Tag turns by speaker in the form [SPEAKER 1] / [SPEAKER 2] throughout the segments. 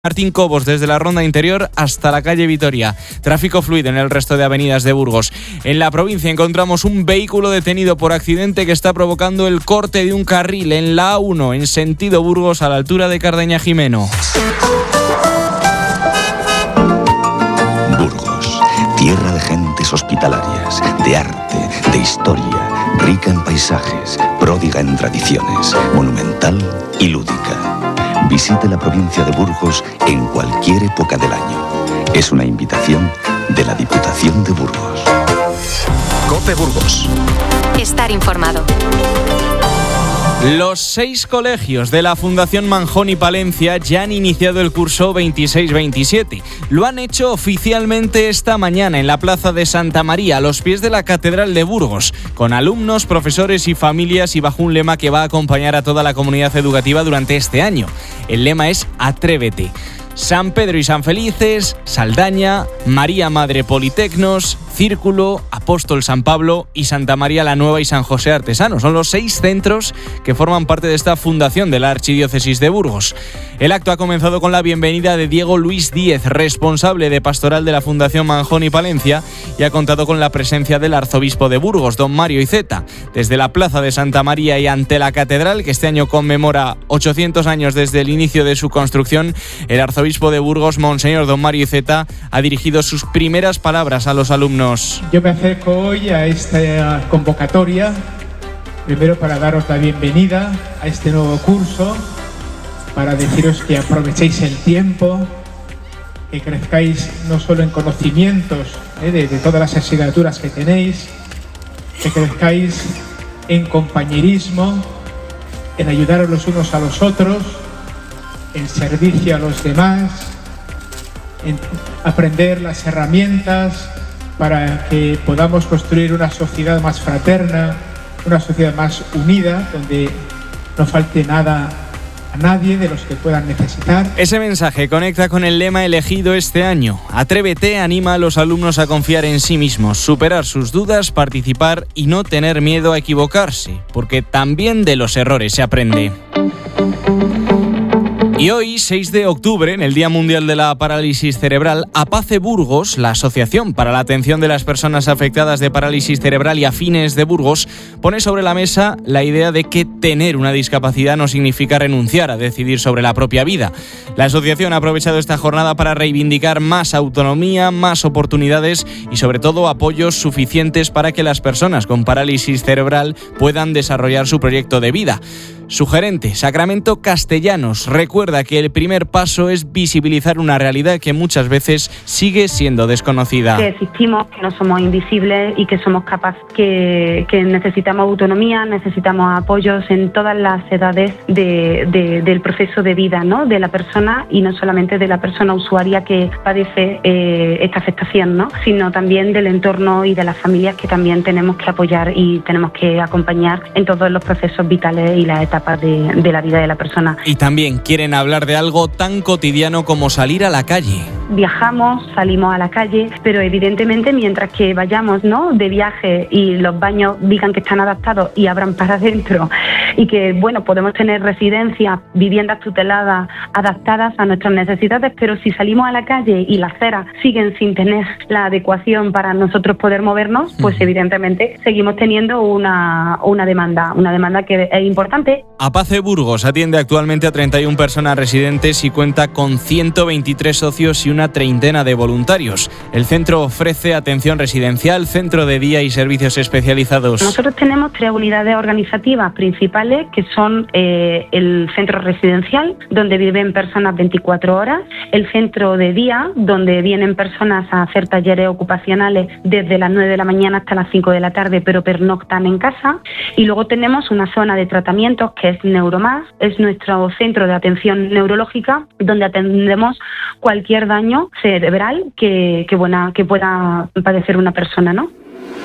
[SPEAKER 1] Martín Cobos, desde la Ronda Interior hasta la calle Vitoria. Tráfico fluido en el resto de avenidas de Burgos. En la provincia encontramos un vehículo detenido por accidente que está provocando el corte de un carril en la A1 en sentido Burgos a la altura de Cardeña Jimeno.
[SPEAKER 2] Burgos, tierra de gentes hospitalarias, de arte, de historia, rica en paisajes, pródiga en tradiciones, monumental y lúdica. Visite la provincia de Burgos en cualquier época del año. Es una invitación de la Diputación de Burgos.
[SPEAKER 3] COPE Burgos.
[SPEAKER 4] Estar informado.
[SPEAKER 1] Los 6 colegios de la Fundación Manjón y Palencia ya han iniciado el curso 26-27. Lo han hecho oficialmente esta mañana en la Plaza de Santa María, a los pies de la Catedral de Burgos, con alumnos, profesores y familias y bajo un lema que va a acompañar a toda la comunidad educativa durante este año. El lema es Atrévete. San Pedro y San Felices, Saldaña, María Madre Politecnos, Círculo, Apóstol San Pablo y Santa María la Nueva y San José Artesano. Son los 6 centros que forman parte de esta fundación de la Archidiócesis de Burgos. El acto ha comenzado con la bienvenida de Diego Luis Díez, responsable de pastoral de la Fundación Manjón y Palencia, y ha contado con la presencia del arzobispo de Burgos, don Mario Iceta. Desde la Plaza de Santa María y ante la Catedral, que este año conmemora 800 años desde el inicio de su construcción, el arzobispo de Burgos, monseñor don Mario Iceta, ha dirigido sus primeras palabras a los alumnos.
[SPEAKER 5] Yo me acerco hoy a esta convocatoria, primero para daros la bienvenida a este nuevo curso, para deciros que aprovechéis el tiempo, que crezcáis no solo en conocimientos de todas las asignaturas que tenéis, que crezcáis en compañerismo, en ayudar los unos a los otros, en servicio a los demás, en aprender las herramientas para que podamos construir una sociedad más fraterna, una sociedad más unida, donde no falte nada a nadie de los que puedan necesitar.
[SPEAKER 1] Ese mensaje conecta con el lema elegido este año. Atrévete anima a los alumnos a confiar en sí mismos, superar sus dudas, participar y no tener miedo a equivocarse, porque también de los errores se aprende. Y hoy, 6 de octubre, en el Día Mundial de la Parálisis Cerebral, APACE Burgos, la Asociación para la Atención de las Personas Afectadas de Parálisis Cerebral y Afines de Burgos, pone sobre la mesa la idea de que tener una discapacidad no significa renunciar a decidir sobre la propia vida. La asociación ha aprovechado esta jornada para reivindicar más autonomía, más oportunidades y sobre todo apoyos suficientes para que las personas con parálisis cerebral puedan desarrollar su proyecto de vida. Su gerente, Sacramento Castellanos, recuerda que el primer paso es visibilizar una realidad que muchas veces sigue siendo desconocida.
[SPEAKER 6] Que existimos, que no somos invisibles y que somos capaces, que necesitamos autonomía, necesitamos apoyos en todas las edades del proceso de vida, ¿no?, de la persona, y no solamente de la persona usuaria que padece esta afectación, ¿no?, sino también del entorno y de las familias que también tenemos que apoyar y tenemos que acompañar en todos los procesos vitales y las etapas de la vida de la persona.
[SPEAKER 1] Y también quieren hablar de algo tan cotidiano como salir a la calle.
[SPEAKER 6] Viajamos, salimos a la calle, pero evidentemente mientras que vayamos, ¿no?, de viaje y los baños digan que están adaptados y abran para adentro y que, bueno, podemos tener residencias, viviendas tuteladas, adaptadas a nuestras necesidades, pero si salimos a la calle y las aceras siguen sin tener la adecuación para nosotros poder movernos, pues evidentemente seguimos teniendo una demanda que es importante.
[SPEAKER 1] APACE Burgos atiende actualmente a 31 personas residentes y cuenta con 123 socios y una treintena de voluntarios. El centro ofrece atención residencial, centro de día y servicios especializados.
[SPEAKER 6] Nosotros tenemos 3 unidades organizativas principales, que son el centro residencial, donde viven personas 24 horas, el centro de día, donde vienen personas a hacer talleres ocupacionales desde las 9 de la mañana hasta las 5 de la tarde, pero pernoctan en casa, y luego tenemos una zona de tratamientos que es Neuromás, es nuestro centro de atención neurológica, donde atendemos cualquier daño cerebral que pueda padecer una persona, ¿no?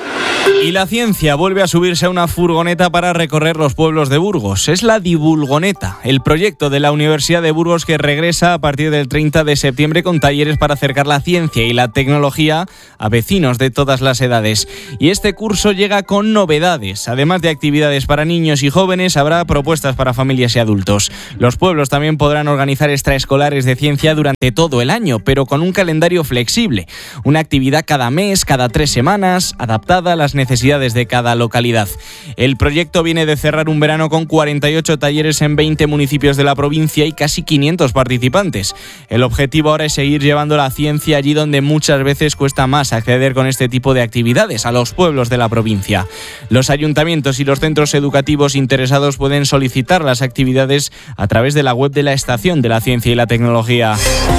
[SPEAKER 1] Y la ciencia vuelve a subirse a una furgoneta para recorrer los pueblos de Burgos. Es la Divulgoneta, el proyecto de la Universidad de Burgos que regresa a partir del 30 de septiembre con talleres para acercar la ciencia y la tecnología a vecinos de todas las edades. Y este curso llega con novedades. Además de actividades para niños y jóvenes, habrá propuestas para familias y adultos. Los pueblos también podrán organizar extraescolares de ciencia durante todo el año, pero con un calendario flexible. Una actividad cada mes, cada 3 semanas, adaptada a las necesidades de cada localidad. El proyecto viene de cerrar un verano con 48 talleres en 20 municipios de la provincia y casi 500 participantes. El objetivo ahora es seguir llevando la ciencia allí donde muchas veces cuesta más acceder con este tipo de actividades, a los pueblos de la provincia. Los ayuntamientos y los centros educativos interesados pueden solicitar las actividades a través de la web de la Estación de la Ciencia y la Tecnología.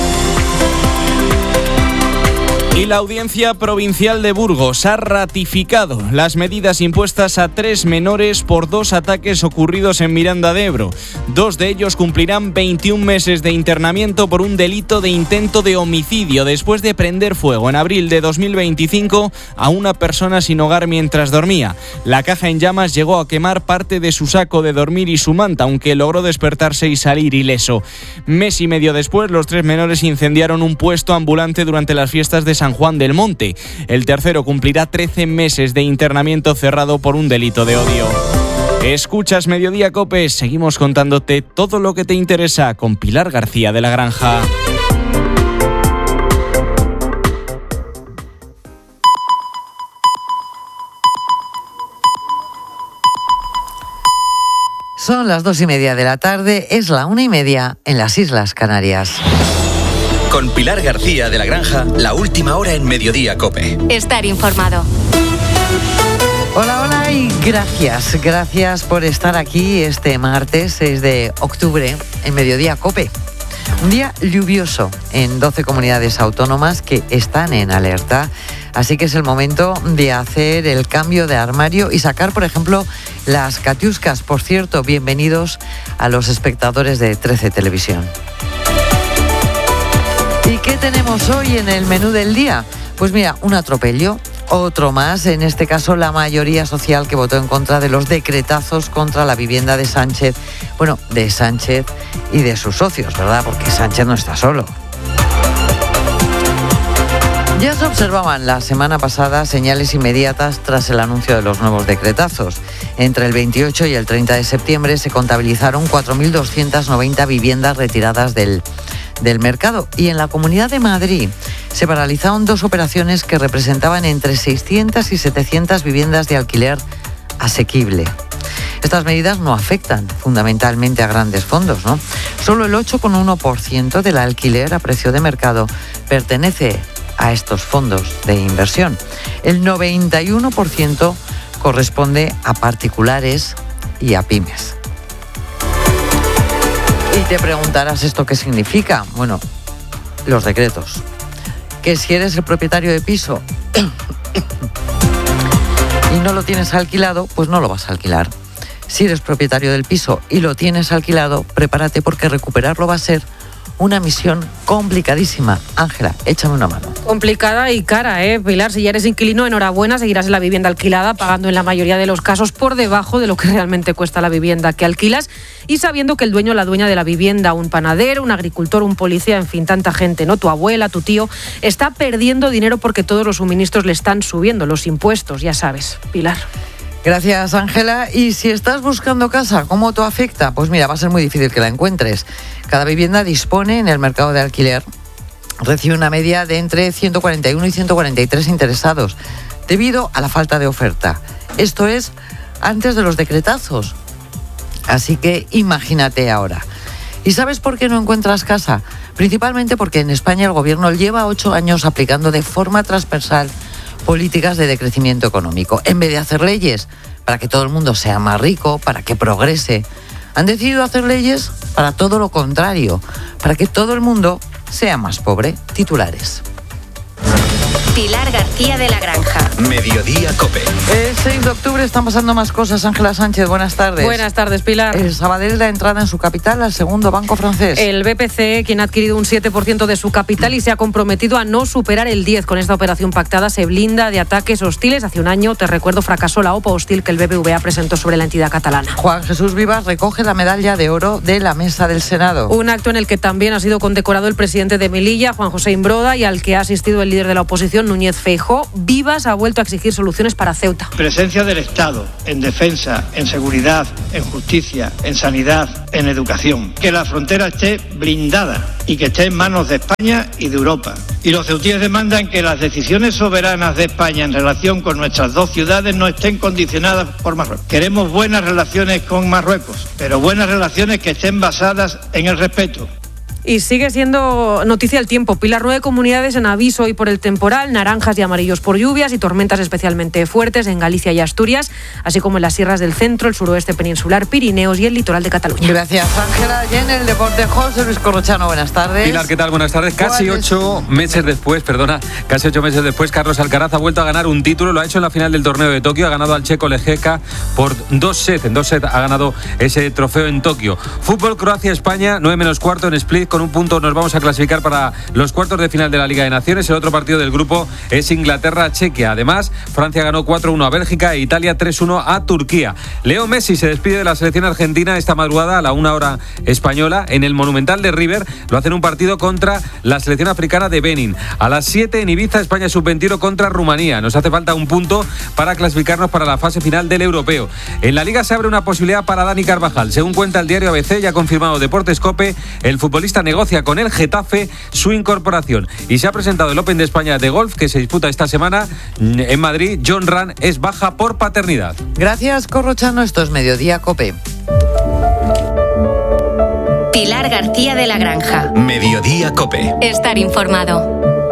[SPEAKER 1] Y la Audiencia Provincial de Burgos ha ratificado las medidas impuestas a 3 menores por 2 ataques ocurridos en Miranda de Ebro. 2 de ellos cumplirán 21 meses de internamiento por un delito de intento de homicidio después de prender fuego en abril de 2025 a una persona sin hogar mientras dormía. La caja en llamas llegó a quemar parte de su saco de dormir y su manta, aunque logró despertarse y salir ileso. Mes y medio después, los 3 menores incendiaron un puesto ambulante durante las fiestas de San Juan del Monte. El tercero cumplirá 13 meses de internamiento cerrado por un delito de odio. Escuchas Mediodía Cope, seguimos contándote todo lo que te interesa con Pilar García de la Granja.
[SPEAKER 7] Son las 2:30 de la tarde, es la 1:30 en las Islas Canarias.
[SPEAKER 3] Con Pilar García de la Granja, la última hora en Mediodía Cope.
[SPEAKER 4] Estar informado.
[SPEAKER 7] Hola, hola y gracias por estar aquí este martes 6 de octubre en Mediodía Cope. Un día lluvioso en 12 comunidades autónomas que están en alerta, así que es el momento de hacer el cambio de armario y sacar, por ejemplo, las catiuscas. Por cierto, bienvenidos a los espectadores de 13 Televisión. ¿Y qué tenemos hoy en el menú del día? Pues mira, un atropello, otro más, en este caso la mayoría social que votó en contra de los decretazos contra la vivienda de Sánchez. Bueno, de Sánchez y de sus socios, ¿verdad? Porque Sánchez no está solo. Ya se observaban la semana pasada señales inmediatas tras el anuncio de los nuevos decretazos. Entre el 28 y el 30 de septiembre se contabilizaron 4.290 viviendas retiradas del mercado, y en la Comunidad de Madrid se paralizaron 2 operaciones que representaban entre 600 y 700 viviendas de alquiler asequible. Estas medidas no afectan fundamentalmente a grandes fondos, ¿no? Solo el 8,1% del alquiler a precio de mercado pertenece a estos fondos de inversión. El 91% corresponde a particulares y a pymes. Y te preguntarás, ¿esto qué significa? Bueno, los decretos. Que si eres el propietario de piso y no lo tienes alquilado, pues no lo vas a alquilar. Si eres propietario del piso y lo tienes alquilado, prepárate porque recuperarlo va a ser una misión complicadísima. Ángela, échame una mano.
[SPEAKER 8] Complicada y cara, Pilar. Si ya eres inquilino, enhorabuena, seguirás en la vivienda alquilada, pagando en la mayoría de los casos por debajo de lo que realmente cuesta la vivienda que alquilas, y sabiendo que el dueño o la dueña de la vivienda, un panadero, un agricultor, un policía, en fin, tanta gente, ¿no? Tu abuela, tu tío, está perdiendo dinero porque todos los suministros le están subiendo, los impuestos, ya sabes, Pilar.
[SPEAKER 7] Gracias, Ángela. Y si estás buscando casa, ¿cómo te afecta? Pues mira, va a ser muy difícil que la encuentres. Cada vivienda dispone en el mercado de alquiler, recibe una media de entre 141 y 143 interesados, debido a la falta de oferta. Esto es antes de los decretazos. Así que imagínate ahora. ¿Y sabes por qué no encuentras casa? Principalmente porque en España el gobierno lleva 8 años aplicando de forma transversal políticas de decrecimiento económico. En vez de hacer leyes para que todo el mundo sea más rico, para que progrese, han decidido hacer leyes para todo lo contrario, para que todo el mundo sea más pobre. Titulares.
[SPEAKER 4] Pilar García de la Granja.
[SPEAKER 3] Mediodía COPE.
[SPEAKER 7] El 6 de octubre están pasando más cosas. Ángela Sánchez, buenas tardes.
[SPEAKER 8] Buenas tardes, Pilar.
[SPEAKER 7] El Sabadell da entrada en su capital al segundo banco francés.
[SPEAKER 8] El BPCE, quien ha adquirido un 7% de su capital y se ha comprometido a no superar el 10%. Con esta operación pactada se blinda de ataques hostiles. Hace un año, te recuerdo, fracasó la OPA hostil que el BBVA presentó sobre la entidad catalana.
[SPEAKER 7] Juan Jesús Vivas recoge la medalla de oro de la Mesa del Senado.
[SPEAKER 8] Un acto en el que también ha sido condecorado el presidente de Melilla, Juan José Imbroda, y al que ha asistido el líder de la oposición, Núñez Feijóo. Vivas ha vuelto a exigir soluciones para Ceuta.
[SPEAKER 9] Presencia del Estado en defensa, en seguridad, en justicia, en sanidad, en educación. Que la frontera esté blindada y que esté en manos de España y de Europa. Y los ceutíes demandan que las decisiones soberanas de España en relación con nuestras dos ciudades no estén condicionadas por Marruecos. Queremos buenas relaciones con Marruecos, pero buenas relaciones que estén basadas en el respeto.
[SPEAKER 8] Y sigue siendo noticia el tiempo. Pilar, 9 comunidades en aviso hoy por el temporal, naranjas y amarillos por lluvias y tormentas especialmente fuertes en Galicia y Asturias, así como en las sierras del centro, el suroeste peninsular, Pirineos y el litoral de Cataluña.
[SPEAKER 7] Gracias, Ángela. Y en el deporte, José Luis Corrochano, buenas tardes.
[SPEAKER 10] Pilar, ¿qué tal? Buenas tardes. Casi 8 meses después, Carlos Alcaraz ha vuelto a ganar un título. Lo ha hecho en la final del torneo de Tokio. Ha ganado al checo Lejeka por 2 sets. En 2 sets ha ganado ese trofeo en Tokio. Fútbol, Croacia-España, 9-4 en Split. Con un punto nos vamos a clasificar para los cuartos de final de la Liga de Naciones. El otro partido del grupo es Inglaterra-Chequia. Además, Francia ganó 4-1 a Bélgica e Italia 3-1 a Turquía. Leo Messi se despide de la selección argentina esta madrugada a la 1 hora española en el Monumental de River. Lo hacen un partido contra la selección africana de Benin. A las 7 en Ibiza, España sub-21 contra Rumanía. Nos hace falta un punto para clasificarnos para la fase final del europeo. En la Liga se abre una posibilidad para Dani Carvajal. Según cuenta el diario ABC, ya ha confirmado Deportes COPE, el futbolista negocia con el Getafe su incorporación. Y se ha presentado el Open de España de golf que se disputa esta semana en Madrid. Jon Rahm es baja por paternidad.
[SPEAKER 7] Gracias, Corrochano. Esto es Mediodía COPE.
[SPEAKER 4] Pilar García de la Granja.
[SPEAKER 3] Mediodía COPE.
[SPEAKER 4] Estar informado.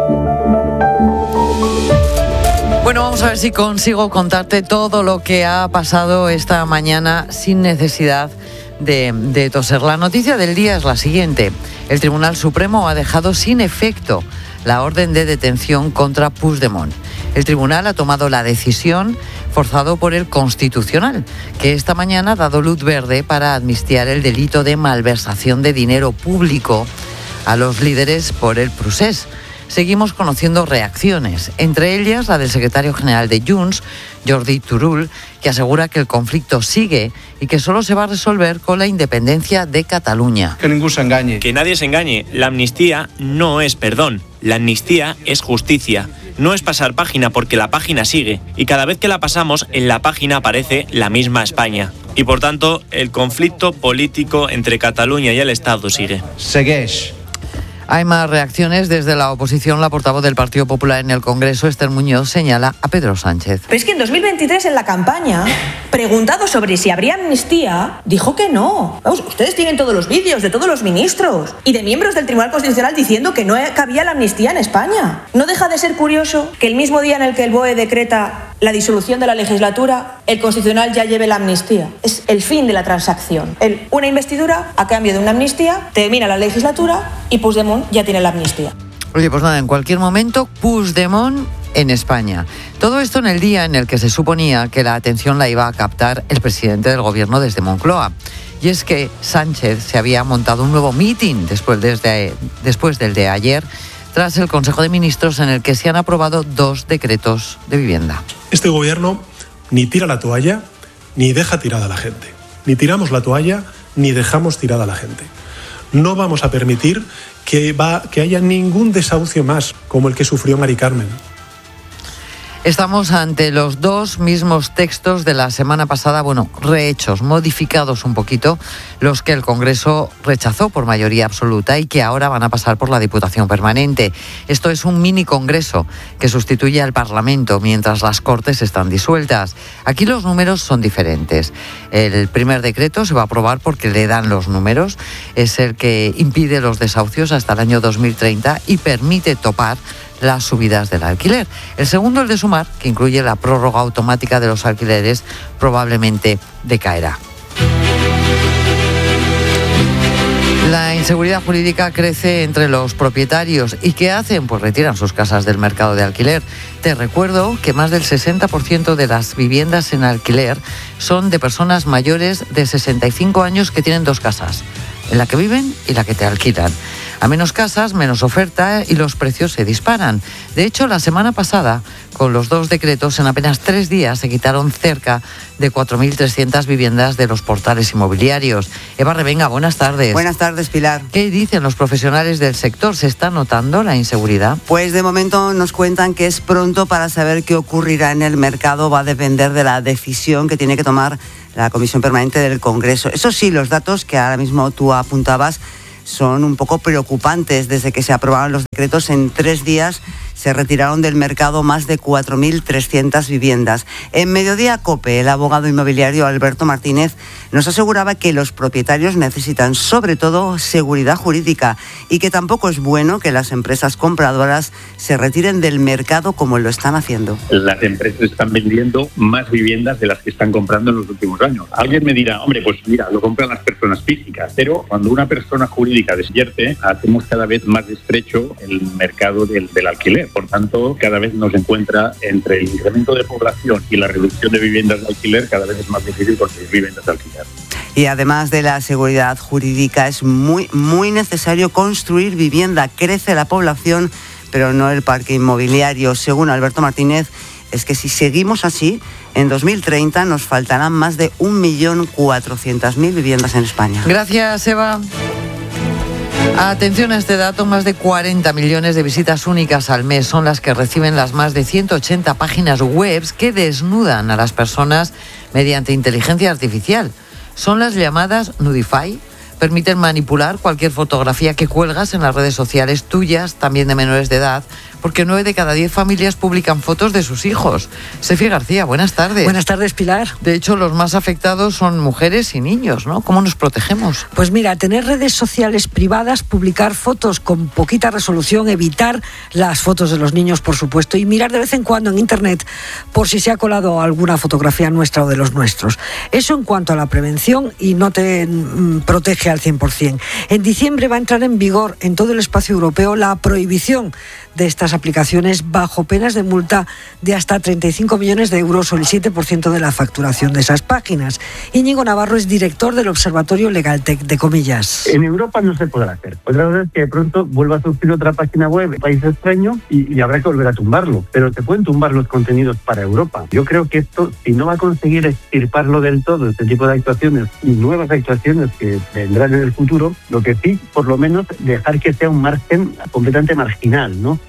[SPEAKER 7] Bueno, vamos a ver si consigo contarte todo lo que ha pasado esta mañana sin necesidad de toser. La noticia del día es la siguiente. El Tribunal Supremo ha dejado sin efecto la orden de detención contra Puigdemont. El tribunal ha tomado la decisión forzado por el Constitucional, que esta mañana ha dado luz verde para amnistiar el delito de malversación de dinero público a los líderes por el procés. Seguimos conociendo reacciones, entre ellas la del secretario general de Junts, Jordi Turull, que asegura que el conflicto sigue y que solo se va a resolver con la independencia de Cataluña.
[SPEAKER 11] Que ningún se engañe.
[SPEAKER 12] Que nadie se engañe. La amnistía no es perdón. La amnistía es justicia. No es pasar página porque la página sigue. Y cada vez que la pasamos, en la página aparece la misma España. Y por tanto, el conflicto político entre Cataluña y el Estado sigue.
[SPEAKER 11] Segueix.
[SPEAKER 7] Hay más reacciones desde la oposición. La portavoz del Partido Popular en el Congreso, Esther Muñoz, señala a Pedro Sánchez.
[SPEAKER 13] Pero es que en 2023, en la campaña, preguntado sobre si habría amnistía, dijo que no. Vamos, ustedes tienen todos los vídeos de todos los ministros y de miembros del Tribunal Constitucional diciendo que no cabía la amnistía en España. No deja de ser curioso que el mismo día en el que el BOE decreta la disolución de la legislatura, el Constitucional ya lleve la amnistía. Es el fin de la transacción. Una investidura a cambio de una amnistía, termina la legislatura y Puigdemont ya tiene la amnistía.
[SPEAKER 7] Oye, pues nada, en cualquier momento, Puigdemont en España. Todo esto en el día en el que se suponía que la atención la iba a captar el presidente del gobierno desde Moncloa. Y es que Sánchez se había montado un nuevo mitin después del de ayer, tras el Consejo de Ministros en el que se han aprobado 2 decretos de vivienda.
[SPEAKER 14] Este gobierno ni tira la toalla ni deja tirada a la gente. Ni tiramos la toalla ni dejamos tirada a la gente. No vamos a permitir que haya ningún desahucio más como el que sufrió Mari Carmen.
[SPEAKER 7] Estamos ante los 2 mismos textos de la semana pasada, rehechos, modificados un poquito, los que el Congreso rechazó por mayoría absoluta y que ahora van a pasar por la Diputación Permanente. Esto es un mini congreso que sustituye al Parlamento mientras las Cortes están disueltas. Aquí los números son diferentes. El primer decreto se va a aprobar porque le dan los números. Es el que impide los desahucios hasta el año 2030 y permite topar las subidas del alquiler. El segundo, el de sumar, que incluye la prórroga automática de los alquileres, probablemente decaerá. La inseguridad jurídica crece entre los propietarios. ¿Y qué hacen? Pues retiran sus casas del mercado de alquiler. Te recuerdo que más del 60% de las viviendas en alquiler son de personas mayores de 65 años que tienen 2 casas, en la que viven y la que te alquilan. A menos casas, menos oferta y los precios se disparan. De hecho, la semana pasada, con los 2 decretos, en apenas 3 días se quitaron cerca de 4.300 viviendas de los portales inmobiliarios. Eva Revenga, buenas tardes.
[SPEAKER 11] Buenas tardes, Pilar.
[SPEAKER 7] ¿Qué dicen los profesionales del sector? ¿Se está notando la inseguridad?
[SPEAKER 11] Pues de momento nos cuentan que es pronto para saber qué ocurrirá en el mercado. Va a depender de la decisión que tiene que tomar la Comisión Permanente del Congreso. Eso sí, los datos que ahora mismo tú apuntabas son un poco preocupantes. Desde que se aprobaron los decretos, en 3 días se retiraron del mercado más de 4.300 viviendas. En Mediodía COPE, el abogado inmobiliario Alberto Martínez nos aseguraba que los propietarios necesitan sobre todo seguridad jurídica y que tampoco es bueno que las empresas compradoras se retiren del mercado como lo están haciendo.
[SPEAKER 15] Las empresas están vendiendo más viviendas de las que están comprando en los últimos años. Alguien me dirá, hombre, pues mira, lo compran las personas físicas, pero cuando una persona jurídica despierte, hacemos cada vez más estrecho el mercado del alquiler. Por tanto, cada vez nos encuentra entre el incremento de población y la reducción de viviendas de alquiler, cada vez es más difícil conseguir viviendas de alquiler.
[SPEAKER 11] Y además de la seguridad jurídica, es muy necesario construir vivienda. Crece la población, pero no el parque inmobiliario. Según Alberto Martínez, es que si seguimos así, en 2030 nos faltarán más de 1.400.000 viviendas en España.
[SPEAKER 7] Gracias, Eva. Atención a este dato, más de 40 millones de visitas únicas al mes son las que reciben las más de 180 páginas web que desnudan a las personas mediante inteligencia artificial. Son las llamadas Nudify. Permiten manipular cualquier fotografía que cuelgas en las redes sociales tuyas, también de menores de edad, porque 9 de cada 10 familias publican fotos de sus hijos. Sefi García, buenas tardes.
[SPEAKER 16] Buenas tardes, Pilar.
[SPEAKER 7] De hecho, los más afectados son mujeres y niños, ¿no? ¿Cómo nos protegemos?
[SPEAKER 16] Pues mira, tener redes sociales privadas, publicar fotos con poquita resolución, evitar las fotos de los niños, por supuesto, y mirar de vez en cuando en Internet por si se ha colado alguna fotografía nuestra o de los nuestros. Eso en cuanto a la prevención, y no te protege al 100%. En diciembre va a entrar en vigor en todo el espacio europeo la prohibición de estas aplicaciones bajo penas de multa de hasta 35 millones de euros o el 7% de la facturación de esas páginas. Íñigo Navarro es director del Observatorio Legaltech de Comillas.
[SPEAKER 17] En Europa no se podrá hacer. Otra cosa es que de pronto vuelva a surgir otra página web en país extraño y habrá que volver a tumbarlo. Pero se pueden tumbar los contenidos para Europa. Yo creo que esto, si no va a conseguir extirparlo del todo, este tipo de actuaciones y nuevas actuaciones que vendrán en el futuro, lo que sí, por lo menos, dejar que sea un margen completamente marginal, ¿no?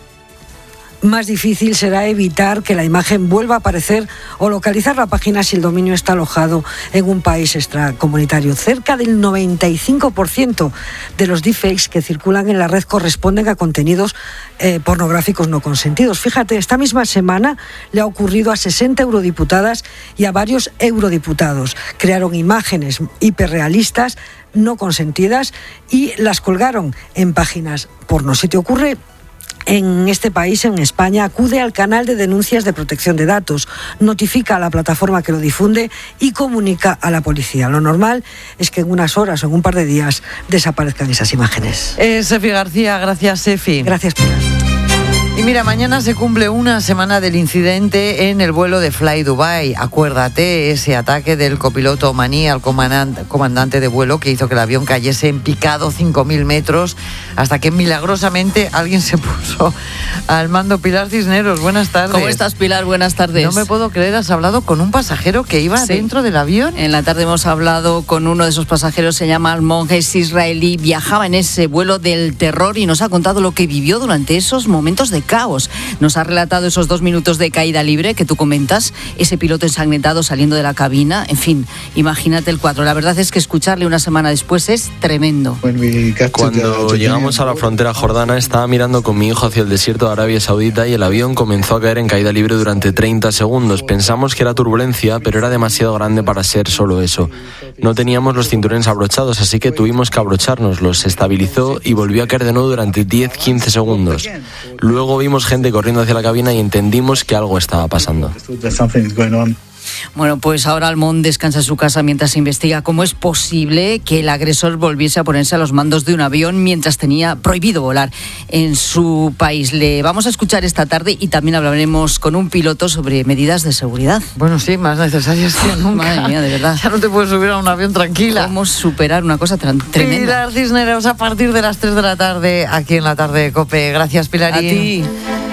[SPEAKER 16] Más difícil será evitar que la imagen vuelva a aparecer o localizar la página si el dominio está alojado en un país extracomunitario. Cerca del 95% de los deepfakes que circulan en la red corresponden a contenidos pornográficos no consentidos. Fíjate, esta misma semana le ha ocurrido a 60 eurodiputadas y a varios eurodiputados. Crearon imágenes hiperrealistas no consentidas y las colgaron en páginas porno. ¿Se te ocurre? En este país, en España, acude al canal de denuncias de protección de datos, notifica a la plataforma que lo difunde y comunica a la policía. Lo normal es que en unas horas o en un par de días desaparezcan esas imágenes.
[SPEAKER 7] Sefi García, gracias, Sefi.
[SPEAKER 16] Gracias, Pilar.
[SPEAKER 7] Y mira, mañana se cumple una semana del incidente en el vuelo de Fly Dubai. Acuérdate, ese ataque del copiloto omaní al comandante de vuelo que hizo que el avión cayese en picado 5.000 metros hasta que milagrosamente alguien se puso al mando. Pilar Cisneros, buenas tardes.
[SPEAKER 18] ¿Cómo estás, Pilar? Buenas tardes.
[SPEAKER 7] No me puedo creer, has hablado con un pasajero que iba dentro del avión.
[SPEAKER 18] En la tarde hemos hablado con uno de esos pasajeros, se llama Almonge, es israelí, viajaba en ese vuelo del terror y nos ha contado lo que vivió durante esos momentos de caos. Nos ha relatado esos 2 minutos de caída libre que tú comentas, ese piloto ensangrentado saliendo de la cabina, en fin, imagínate el cuadro. La verdad es que escucharle una semana después es tremendo.
[SPEAKER 19] Cuando llegamos a la frontera jordana, estaba mirando con mi hijo hacia el desierto de Arabia Saudita y el avión comenzó a caer en caída libre durante 30 segundos. Pensamos que era turbulencia, pero era demasiado grande para ser solo eso. No teníamos los cinturones abrochados, así que tuvimos que abrochárnoslos. Se estabilizó y volvió a caer de nuevo durante 10-15 segundos. Luego vimos gente corriendo hacia la cabina y entendimos que algo estaba pasando.
[SPEAKER 18] Bueno, pues ahora Almond descansa en su casa mientras se investiga cómo es posible que el agresor volviese a ponerse a los mandos de un avión mientras tenía prohibido volar en su país. Le vamos a escuchar esta tarde y también hablaremos con un piloto sobre medidas de seguridad.
[SPEAKER 7] Bueno, sí, más necesarias que nunca.
[SPEAKER 18] Madre mía, de verdad.
[SPEAKER 7] Ya no te puedes subir a un avión tranquila.
[SPEAKER 18] ¿Cómo superar una cosa tremenda?
[SPEAKER 7] Pilar Cisneros a partir de las 3 de la tarde aquí en la tarde de COPE. Gracias, Pilarín.
[SPEAKER 18] A ti.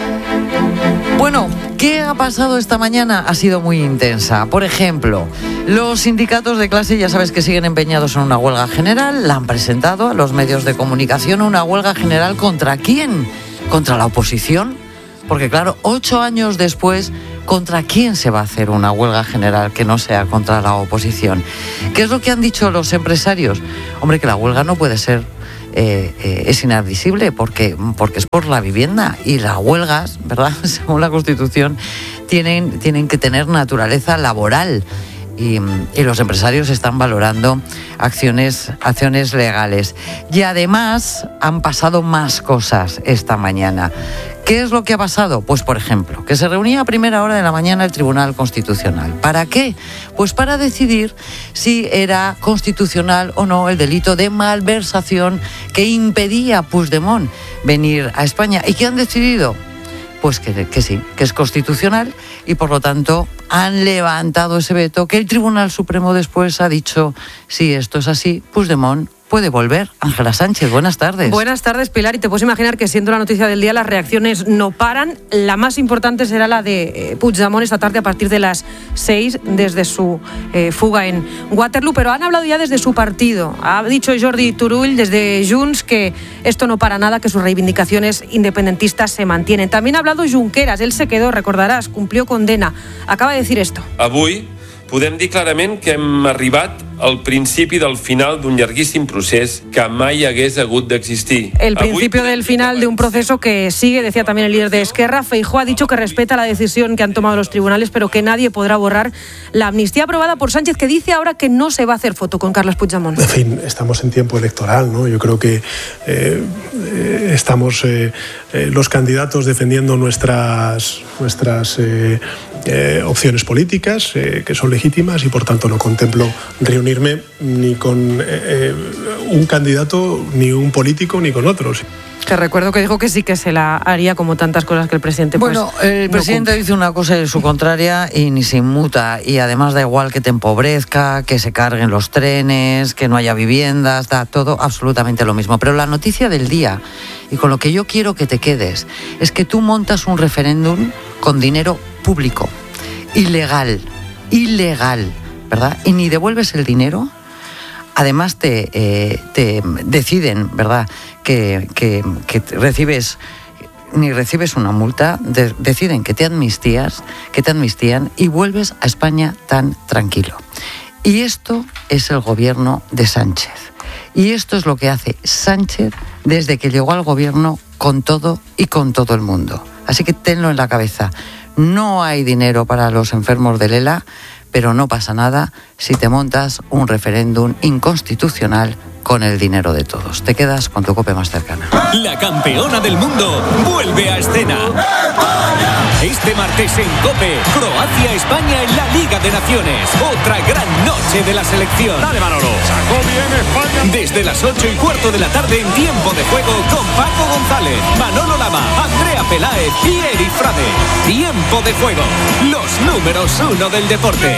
[SPEAKER 7] Bueno, ¿qué ha pasado esta mañana? Ha sido muy intensa. Por ejemplo, los sindicatos de clase ya sabes que siguen empeñados en una huelga general. La han presentado a los medios de comunicación. ¿Una huelga general contra quién? ¿Contra la oposición? Porque claro, 8 años después, ¿contra quién se va a hacer una huelga general que no sea contra la oposición? ¿Qué es lo que han dicho los empresarios? Hombre, que la huelga no puede ser... es inadmisible porque es por la vivienda y las huelgas, ¿verdad? Según la Constitución tienen que tener naturaleza laboral y los empresarios están valorando acciones legales. Y además han pasado más cosas esta mañana. ¿Qué es lo que ha pasado? Pues, por ejemplo, que se reunía a primera hora de la mañana el Tribunal Constitucional. ¿Para qué? Pues para decidir si era constitucional o no el delito de malversación que impedía a Puigdemont venir a España. ¿Y qué han decidido? Pues que sí, que es constitucional y por lo tanto han levantado ese veto que el Tribunal Supremo después ha dicho, si esto es así, Puigdemont puede volver. Ángela Sánchez, buenas tardes.
[SPEAKER 8] Buenas tardes, Pilar, y te puedes imaginar que siendo la noticia del día las reacciones no paran. La más importante será la de Puigdemont esta tarde a partir de las 6 desde su fuga en Waterloo, pero han hablado ya desde su partido. Ha dicho Jordi Turull desde Junts que esto no para nada, que sus reivindicaciones independentistas se mantienen. También ha hablado Junqueras, él se quedó, recordarás, cumplió condena. Acaba de decir esto.
[SPEAKER 20] Avui podem dir clarament que hem arribat al principi del final d'un llarguíssim procés que mai hagués hagut d'existir.
[SPEAKER 8] El principio del final de un proceso que sigue, decía también el líder de Esquerra. Feijóo ha dicho que respeta la decisión que han tomado los tribunales, pero que nadie podrá borrar la amnistía aprobada por Sánchez, que dice ahora que no se va a hacer foto con Carles Puigdemont.
[SPEAKER 14] En fin, estamos en tiempo electoral, ¿no? Yo creo que estamos los candidatos defendiendo nuestras opciones políticas, que son legítimas, y por tanto no contemplo reunirme ni con un candidato, ni un político, ni con otros.
[SPEAKER 8] Te recuerdo que dijo que sí que se la haría, como tantas cosas que el presidente
[SPEAKER 7] el presidente dice una cosa y su contraria y ni se inmuta, y además da igual que te empobrezca, que se carguen los trenes, que no haya viviendas, da todo absolutamente lo mismo. Pero la noticia del día, y con lo que yo quiero que te quedes, es que tú montas un referéndum con dinero público, ilegal, ¿verdad? Y ni devuelves el dinero. Además te deciden, ¿verdad?, que ni recibes una multa, deciden que te amnistían y vuelves a España tan tranquilo. Y esto es el gobierno de Sánchez. Y esto es lo que hace Sánchez desde que llegó al gobierno con todo y con todo el mundo. Así que tenlo en la cabeza. No hay dinero para los enfermos del ELA, pero no pasa nada si te montas un referéndum inconstitucional con el dinero de todos. Te quedas con tu COPE más cercana.
[SPEAKER 21] La campeona del mundo vuelve a escena. Este martes en COPE, Croacia-España en la Liga de Naciones. Otra gran noche de la selección. Dale, Manolo. Sacó bien España. Desde las 8:15 de la tarde en Tiempo de Juego con Paco González, Manolo Lama, Andrea Peláez y Eri Frade. Tiempo de Juego. Los números 1 del deporte.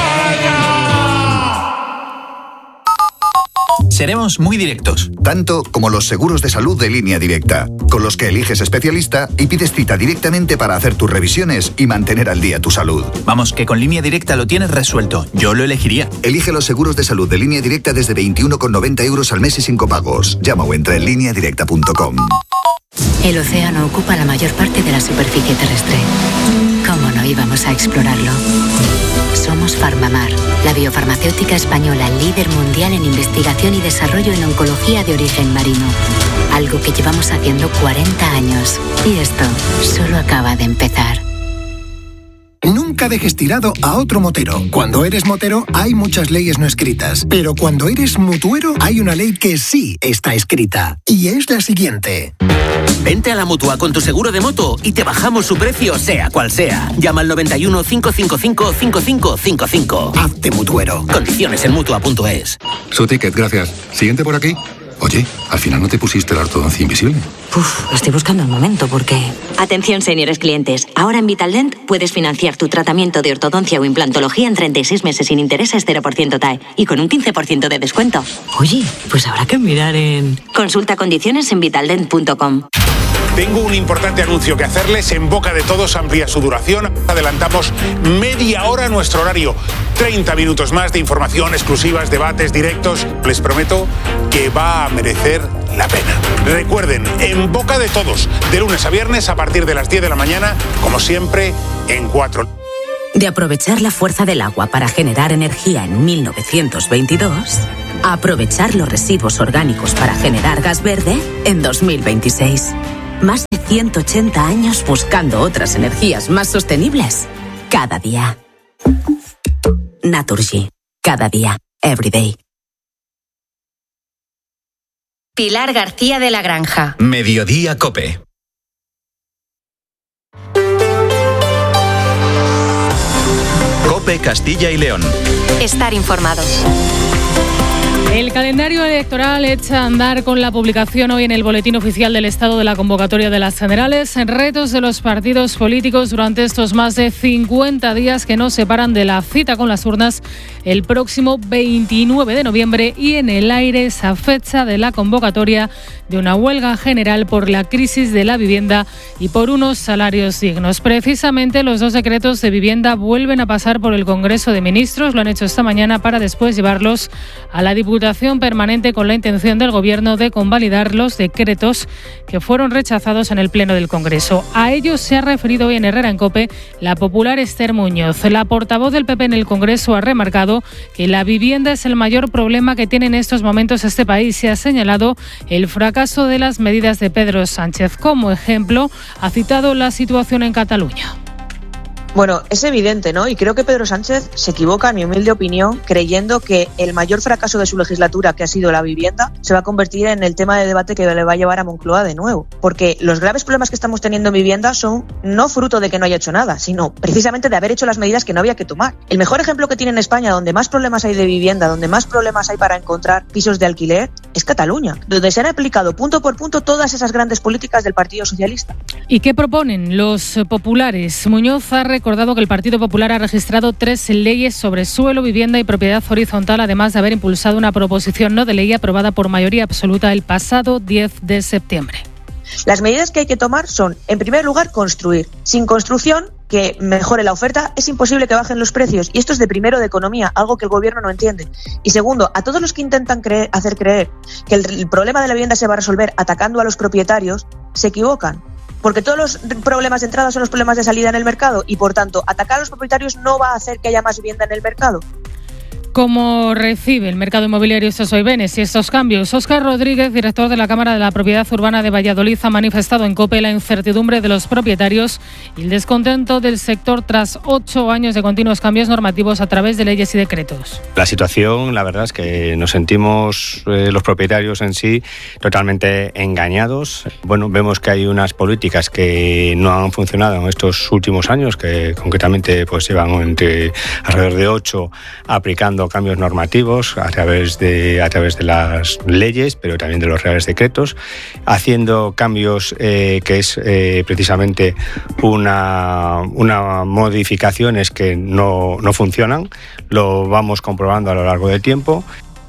[SPEAKER 22] Seremos muy directos.
[SPEAKER 23] Tanto como los seguros de salud de Línea Directa, con los que eliges especialista y pides cita directamente para hacer tus revisiones y mantener al día tu salud.
[SPEAKER 22] Vamos, que con Línea Directa lo tienes resuelto. Yo lo elegiría.
[SPEAKER 23] Elige los seguros de salud de Línea Directa desde 21,90 € al mes y sin copagos. Llama o entra en lineadirecta.com.
[SPEAKER 24] El océano ocupa la mayor parte de la superficie terrestre. ¿Cómo no íbamos a explorarlo? Somos Farmamar, la biofarmacéutica española líder mundial en investigación y desarrollo en oncología de origen marino. Algo que llevamos haciendo 40 años. Y esto solo acaba de empezar.
[SPEAKER 1] Nunca dejes tirado a otro motero. Cuando eres motero hay muchas leyes no escritas, pero cuando eres mutuero hay una ley que sí está escrita, y es la siguiente.
[SPEAKER 2] Vente a la Mutua con tu seguro de moto y te bajamos su precio sea cual sea. Llama al 91 555 5555.
[SPEAKER 1] Hazte mutuero.
[SPEAKER 2] Condiciones en Mutua.es.
[SPEAKER 5] Su ticket, gracias. Siguiente por aquí. Oye, al final no te pusiste la ortodoncia invisible.
[SPEAKER 24] Estoy buscando el momento porque... Atención, señores clientes. Ahora en Vitaldent puedes financiar tu tratamiento de ortodoncia o implantología en 36 meses sin intereses 0% TAE y con un 15% de descuento. Oye, pues habrá que mirar en... Consulta condiciones en vitaldent.com.
[SPEAKER 6] Tengo un importante anuncio que hacerles. En boca de todos amplía su duración. Adelantamos media hora nuestro horario. 30 minutos más de información, exclusivas, debates, directos. Les prometo que va a merecer la pena. Recuerden, en boca de todos, de lunes a viernes a partir de las 10 de la mañana, como siempre, en 4.
[SPEAKER 25] De aprovechar la fuerza del agua para generar energía en 1922, a aprovechar los residuos orgánicos para generar gas verde en 2026. Más de 180 años buscando otras energías más sostenibles. Cada día. Naturgy. Cada día. Every day.
[SPEAKER 4] Pilar García de la Granja.
[SPEAKER 3] Mediodía COPE. COPE Castilla y León.
[SPEAKER 4] Estar informado.
[SPEAKER 8] El calendario electoral echa a andar con la publicación hoy en el Boletín Oficial del Estado de la convocatoria de las generales. Retos de los partidos políticos durante estos más de 50 días que nos separan de la cita con las urnas el próximo 29 de noviembre y en el aire esa fecha de la convocatoria de una huelga general por la crisis de la vivienda y por unos salarios dignos. Precisamente los dos decretos de vivienda vuelven a pasar por el Congreso de Ministros. Lo han hecho esta mañana para después llevarlos a la Diputación Permanente con la intención del Gobierno de convalidar los decretos que fueron rechazados en el Pleno del Congreso. A ellos se ha referido hoy en Herrera en COPE la popular Esther Muñoz. La portavoz del PP en el Congreso ha remarcado que la vivienda es el mayor problema que tiene en estos momentos este país y ha señalado el fracaso de las medidas de Pedro Sánchez. Como ejemplo, ha citado la situación en Cataluña.
[SPEAKER 13] Bueno, es evidente, ¿no? Y creo que Pedro Sánchez se equivoca, en mi humilde opinión, creyendo que el mayor fracaso de su legislatura, que ha sido la vivienda, se va a convertir en el tema de debate que le va a llevar a Moncloa de nuevo. Porque los graves problemas que estamos teniendo en vivienda son no fruto de que no haya hecho nada, sino precisamente de haber hecho las medidas que no había que tomar. El mejor ejemplo que tiene en España, donde más problemas hay de vivienda, donde más problemas hay para encontrar pisos de alquiler, es Cataluña, donde se han aplicado punto por punto todas esas grandes políticas del Partido Socialista.
[SPEAKER 8] ¿Y qué proponen los populares? Muñoz ha recordado que el Partido Popular ha registrado 3 leyes sobre suelo, vivienda y propiedad horizontal, además de haber impulsado una proposición no de ley aprobada por mayoría absoluta el pasado 10 de septiembre.
[SPEAKER 13] Las medidas que hay que tomar son, en primer lugar, construir. Sin construcción que mejore la oferta, es imposible que bajen los precios. Y esto es de primero de economía, algo que el gobierno no entiende. Y segundo, a todos los que intentan hacer creer que el problema de la vivienda se va a resolver atacando a los propietarios, se equivocan. Porque todos los problemas de entrada son los problemas de salida en el mercado y, por tanto, atacar a los propietarios no va a hacer que haya más vivienda en el mercado.
[SPEAKER 8] ¿Cómo recibe el mercado inmobiliario estos vaivenes y estos cambios? Óscar Rodríguez, director de la Cámara de la Propiedad Urbana de Valladolid, ha manifestado en COPE la incertidumbre de los propietarios y el descontento del sector tras 8 años de continuos cambios normativos a través de leyes y decretos.
[SPEAKER 26] La situación, la verdad es que nos sentimos los propietarios en sí totalmente engañados. Bueno, vemos que hay unas políticas que no han funcionado en estos últimos años, que concretamente pues llevan alrededor de 8 aplicando cambios normativos a través de las leyes, pero también de los reales decretos, haciendo cambios que es precisamente una modificaciones que no funcionan. Lo vamos comprobando a lo largo del tiempo.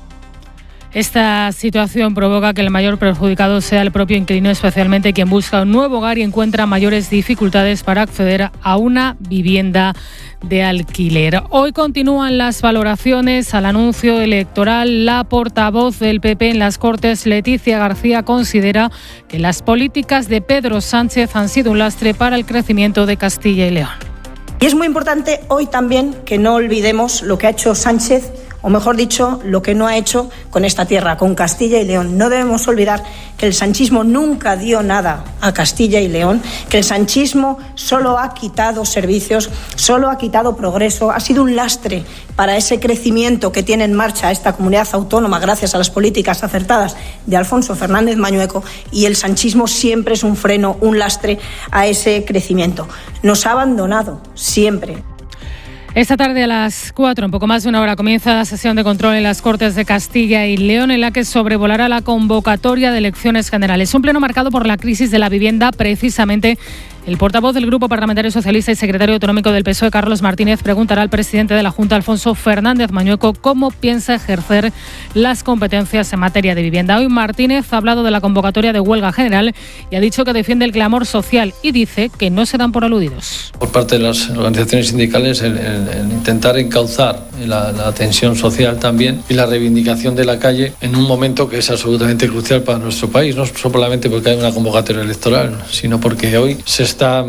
[SPEAKER 8] Esta situación provoca que el mayor perjudicado sea el propio inquilino, especialmente quien busca un nuevo hogar y encuentra mayores dificultades para acceder a una vivienda de alquiler. Hoy continúan las valoraciones al anuncio electoral. La portavoz del PP en las Cortes, Leticia García, considera que las políticas de Pedro Sánchez han sido un lastre para el crecimiento de Castilla y León.
[SPEAKER 27] Y es muy importante hoy también que no olvidemos lo que ha hecho Sánchez
[SPEAKER 13] o mejor dicho, lo que no ha hecho con esta tierra, con Castilla y León. No debemos olvidar que el sanchismo nunca dio nada a Castilla y León, que el sanchismo solo ha quitado servicios, solo ha quitado progreso, ha sido un lastre para ese crecimiento que tiene en marcha esta comunidad autónoma gracias a las políticas acertadas de Alfonso Fernández Mañueco, y el sanchismo siempre es un freno, un lastre a ese crecimiento. Nos ha abandonado siempre.
[SPEAKER 8] Esta tarde a las 4, en poco más de una hora, comienza la sesión de control en las Cortes de Castilla y León, en la que sobrevolará la convocatoria de elecciones generales. Un pleno marcado por la crisis de la vivienda. Precisamente el portavoz del Grupo Parlamentario Socialista y secretario autonómico del PSOE, Carlos Martínez, preguntará al presidente de la Junta, Alfonso Fernández Mañueco, cómo piensa ejercer las competencias en materia de vivienda. Hoy Martínez ha hablado de la convocatoria de huelga general y ha dicho que defiende el clamor social y dice que no se dan por aludidos.
[SPEAKER 9] Por parte de las organizaciones sindicales, el intentar encauzar la tensión social también y la reivindicación de la calle en un momento que es absolutamente crucial para nuestro país, no solamente porque hay una convocatoria electoral, sino porque hoy se está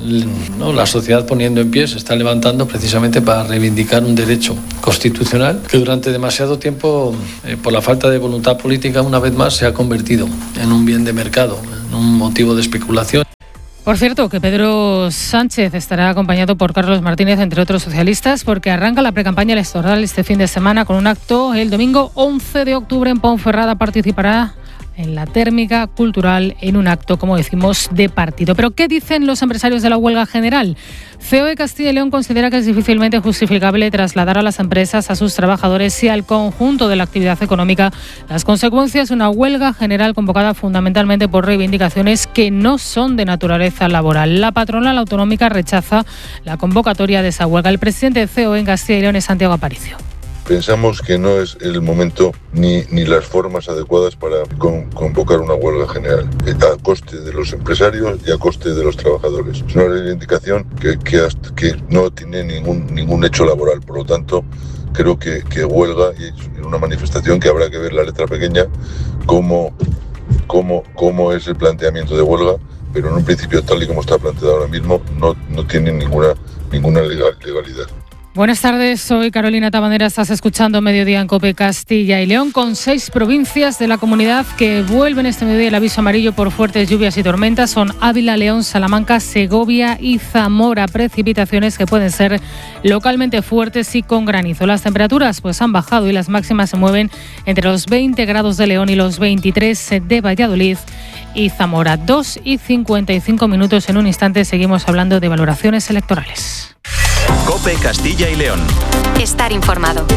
[SPEAKER 9] la sociedad poniendo en pie, se está levantando precisamente para reivindicar un derecho constitucional que durante demasiado tiempo, por la falta de voluntad política, una vez más se ha convertido en un bien de mercado, en un motivo de especulación.
[SPEAKER 8] Por cierto, que Pedro Sánchez estará acompañado por Carlos Martínez, entre otros socialistas, porque arranca la precampaña electoral este fin de semana con un acto el domingo 11 de octubre en Ponferrada. Participará en la térmica cultural en un acto, como decimos, de partido. ¿Pero qué dicen los empresarios de la huelga general? COE Castilla y León considera que es difícilmente justificable trasladar a las empresas, a sus trabajadores y al conjunto de la actividad económica las consecuencias de una huelga general convocada fundamentalmente por reivindicaciones que no son de naturaleza laboral. La patronal autonómica rechaza la convocatoria de esa huelga. El presidente de COE en Castilla y León es Santiago Aparicio.
[SPEAKER 10] Pensamos que no es el momento ni las formas adecuadas para convocar una huelga general, a coste de los empresarios y a coste de los trabajadores. Es una reivindicación que no tiene ningún hecho laboral, por lo tanto creo que huelga y es una manifestación que habrá que ver la letra pequeña, cómo es el planteamiento de huelga, pero en un principio tal y como está planteado ahora mismo no tiene ninguna legalidad.
[SPEAKER 8] Buenas tardes, soy Carolina Tabanera, estás escuchando Mediodía en COPE Castilla y León, con 6 provincias de la comunidad que vuelven este mediodía el aviso amarillo por fuertes lluvias y tormentas. Son Ávila, León, Salamanca, Segovia y Zamora. Precipitaciones que pueden ser localmente fuertes y con granizo. Las temperaturas pues han bajado y las máximas se mueven entre los 20 grados de León y los 23 de Valladolid y Zamora. 2:55. En un instante seguimos hablando de valoraciones electorales.
[SPEAKER 3] COPE Castilla y León.
[SPEAKER 4] Estar informado.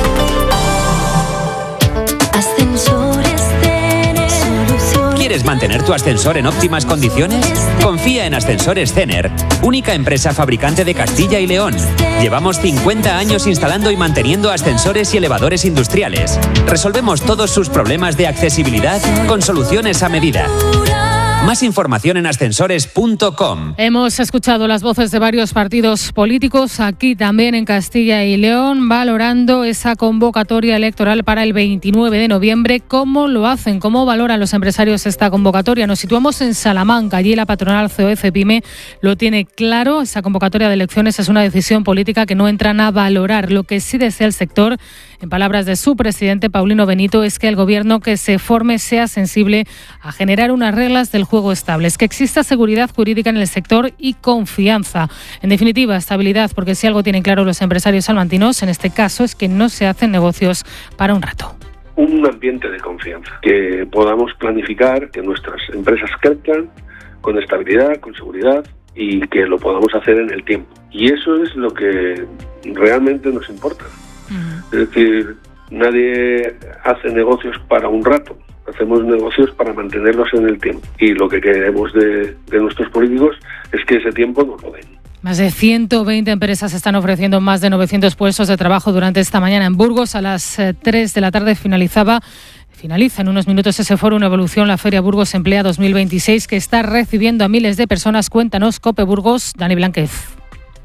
[SPEAKER 21] ¿Quieres mantener tu ascensor en óptimas condiciones? Confía en Ascensores Cener, única empresa fabricante de Castilla y León. Llevamos 50 años instalando y manteniendo ascensores y elevadores industriales. Resolvemos todos sus problemas de accesibilidad con soluciones a medida. Más información en ascensores.com.
[SPEAKER 8] Hemos escuchado las voces de varios partidos políticos aquí también en Castilla y León valorando esa convocatoria electoral para el 29 de noviembre. ¿Cómo lo hacen? ¿Cómo valoran los empresarios esta convocatoria? Nos situamos en Salamanca. Allí la patronal COE Cepyme lo tiene claro. Esa convocatoria de elecciones es una decisión política que no entran a valorar. Lo que sí desea el sector, en palabras de su presidente Paulino Benito, es que el gobierno que se forme sea sensible a generar unas reglas del juego estables, que exista seguridad jurídica en el sector y confianza. En definitiva, estabilidad, porque si algo tienen claro los empresarios salmantinos, en este caso, es que no se hacen negocios para un rato.
[SPEAKER 11] Un ambiente de confianza, que podamos planificar, que nuestras empresas crezcan con estabilidad, con seguridad y que lo podamos hacer en el tiempo. Y eso es lo que realmente nos importa. Es decir, nadie hace negocios para un rato. Hacemos negocios para mantenerlos en el tiempo. Y lo que queremos de nuestros políticos es que ese tiempo nos lo den.
[SPEAKER 8] Más de 120 empresas están ofreciendo más de 900 puestos de trabajo durante esta mañana en Burgos. A las 3 de la tarde finaliza en unos minutos ese foro Una Evolución, la Feria Burgos Emplea 2026, que está recibiendo a miles de personas. Cuéntanos, COPE Burgos, Dani Blánquez.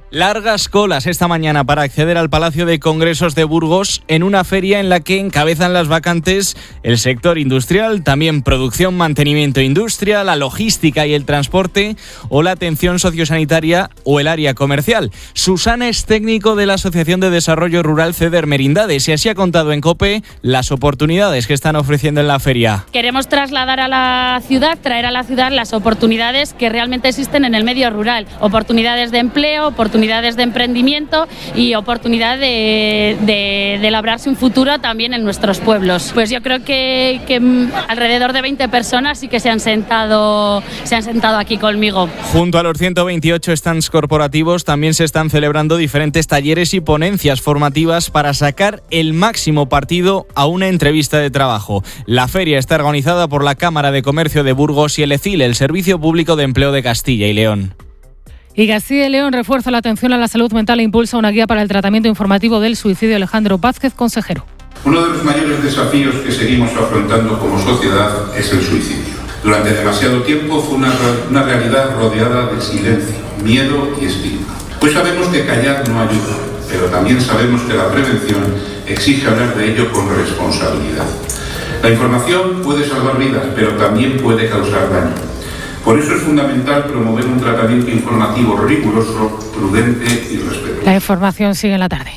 [SPEAKER 12] Largas colas esta mañana para acceder al Palacio de Congresos de Burgos en una feria en la que encabezan las vacantes el sector industrial, también producción, mantenimiento, industria, la logística y el transporte o la atención sociosanitaria o el área comercial. Susana es técnico de la Asociación de Desarrollo Rural CEDER Merindades y así ha contado en COPE las oportunidades que están ofreciendo en la feria.
[SPEAKER 15] Queremos trasladar a la ciudad, traer a la ciudad las oportunidades que realmente existen en el medio rural. Oportunidades de empleo, oportunidades de emprendimiento y oportunidad de labrarse un futuro también en nuestros pueblos. Pues yo creo que alrededor de 20 personas sí que se han sentado aquí conmigo.
[SPEAKER 12] Junto a los 128 stands corporativos también se están celebrando diferentes talleres y ponencias formativas para sacar el máximo partido a una entrevista de trabajo. La feria está organizada por la Cámara de Comercio de Burgos y el ECIL, el Servicio Público de Empleo de Castilla y León.
[SPEAKER 8] Y Castilla y León refuerza la atención a la salud mental e impulsa una guía para el tratamiento informativo del suicidio. Alejandro Vázquez, consejero.
[SPEAKER 16] Uno de los mayores desafíos que seguimos afrontando como sociedad es el suicidio. Durante demasiado tiempo fue una realidad rodeada de silencio, miedo y estigma. Hoy sabemos que callar no ayuda, pero también sabemos que la prevención exige hablar de ello con responsabilidad. La información puede salvar vidas, pero también puede causar daño. Por eso es fundamental promover un tratamiento informativo riguroso, prudente y respetuoso.
[SPEAKER 8] La información sigue en la tarde.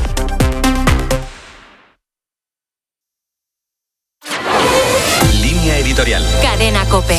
[SPEAKER 3] Línea editorial.
[SPEAKER 4] Cadena COPE.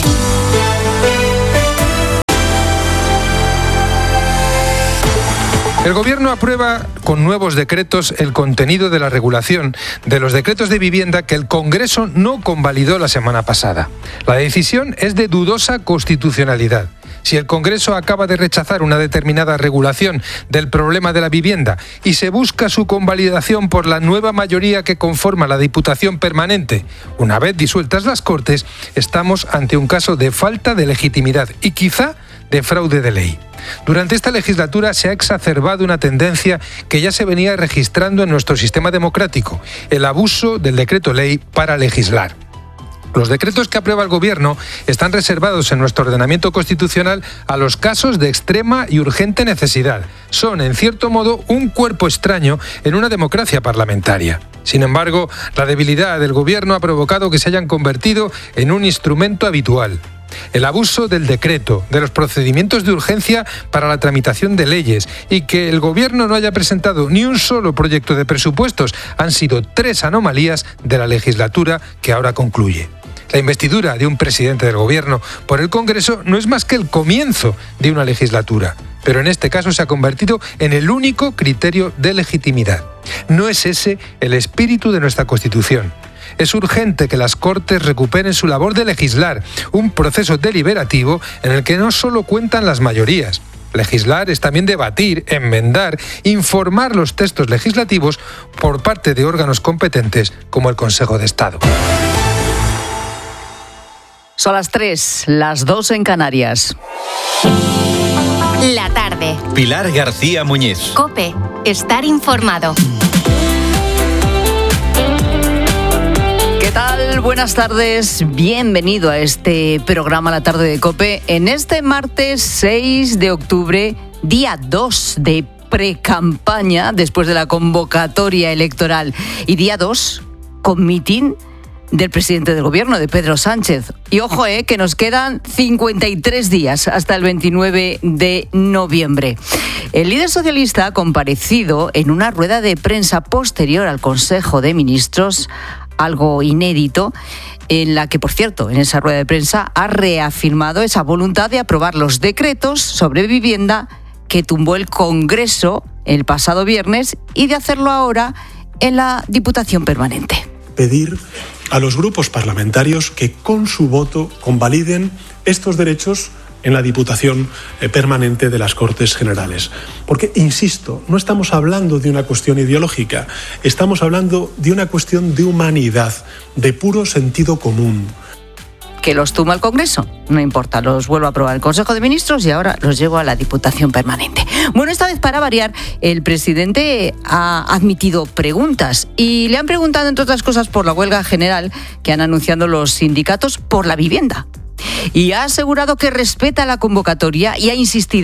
[SPEAKER 17] El Gobierno aprueba con nuevos decretos el contenido de la regulación de los decretos de vivienda que el Congreso no convalidó la semana pasada. La decisión es de dudosa constitucionalidad. Si el Congreso acaba de rechazar una determinada regulación del problema de la vivienda y se busca su convalidación por la nueva mayoría que conforma la Diputación Permanente, una vez disueltas las Cortes, estamos ante un caso de falta de legitimidad y quizá de fraude de ley. Durante esta legislatura se ha exacerbado una tendencia que ya se venía registrando en nuestro sistema democrático, el abuso del decreto ley para legislar. Los decretos que aprueba el Gobierno están reservados en nuestro ordenamiento constitucional a los casos de extrema y urgente necesidad. Son, en cierto modo, un cuerpo extraño en una democracia parlamentaria. Sin embargo, la debilidad del Gobierno ha provocado que se hayan convertido en un instrumento habitual. El abuso del decreto, de los procedimientos de urgencia para la tramitación de leyes y que el Gobierno no haya presentado ni un solo proyecto de presupuestos han sido 3 anomalías de la legislatura que ahora concluye. La investidura de un presidente del Gobierno por el Congreso no es más que el comienzo de una legislatura, pero en este caso se ha convertido en el único criterio de legitimidad. No es ese el espíritu de nuestra Constitución. Es urgente que las Cortes recuperen su labor de legislar, un proceso deliberativo en el que no solo cuentan las mayorías. Legislar es también debatir, enmendar, informar los textos legislativos por parte de órganos competentes como el Consejo de Estado.
[SPEAKER 7] Son las 3, las 2 en Canarias.
[SPEAKER 4] La tarde.
[SPEAKER 3] Pilar García Muñiz.
[SPEAKER 4] COPE. Estar informado.
[SPEAKER 7] ¿Qué tal? Buenas tardes. Bienvenido a este programa La Tarde de COPE en este martes 6 de octubre, día 2 de precampaña después de la convocatoria electoral y día 2 con mitin del presidente del Gobierno, de Pedro Sánchez. Y ojo, que nos quedan 53 días hasta el 29 de noviembre. El líder socialista ha comparecido en una rueda de prensa posterior al Consejo de Ministros, algo inédito, en la que, por cierto, en esa rueda de prensa ha reafirmado esa voluntad de aprobar los decretos sobre vivienda que tumbó el Congreso el pasado viernes y de hacerlo ahora en la Diputación Permanente.
[SPEAKER 14] Pedir a los grupos parlamentarios que con su voto convaliden estos derechos en la Diputación Permanente de las Cortes Generales. Porque, insisto, no estamos hablando de una cuestión ideológica, estamos hablando de una cuestión de humanidad, de puro sentido común.
[SPEAKER 7] Que los tumba el Congreso, no importa, los vuelvo a aprobar el Consejo de Ministros y ahora los llevo a la Diputación Permanente. Bueno, esta vez, para variar, el presidente ha admitido preguntas y le han preguntado, entre otras cosas, por la huelga general que han anunciado los sindicatos por la vivienda. Y ha asegurado que respeta la convocatoria y ha insistido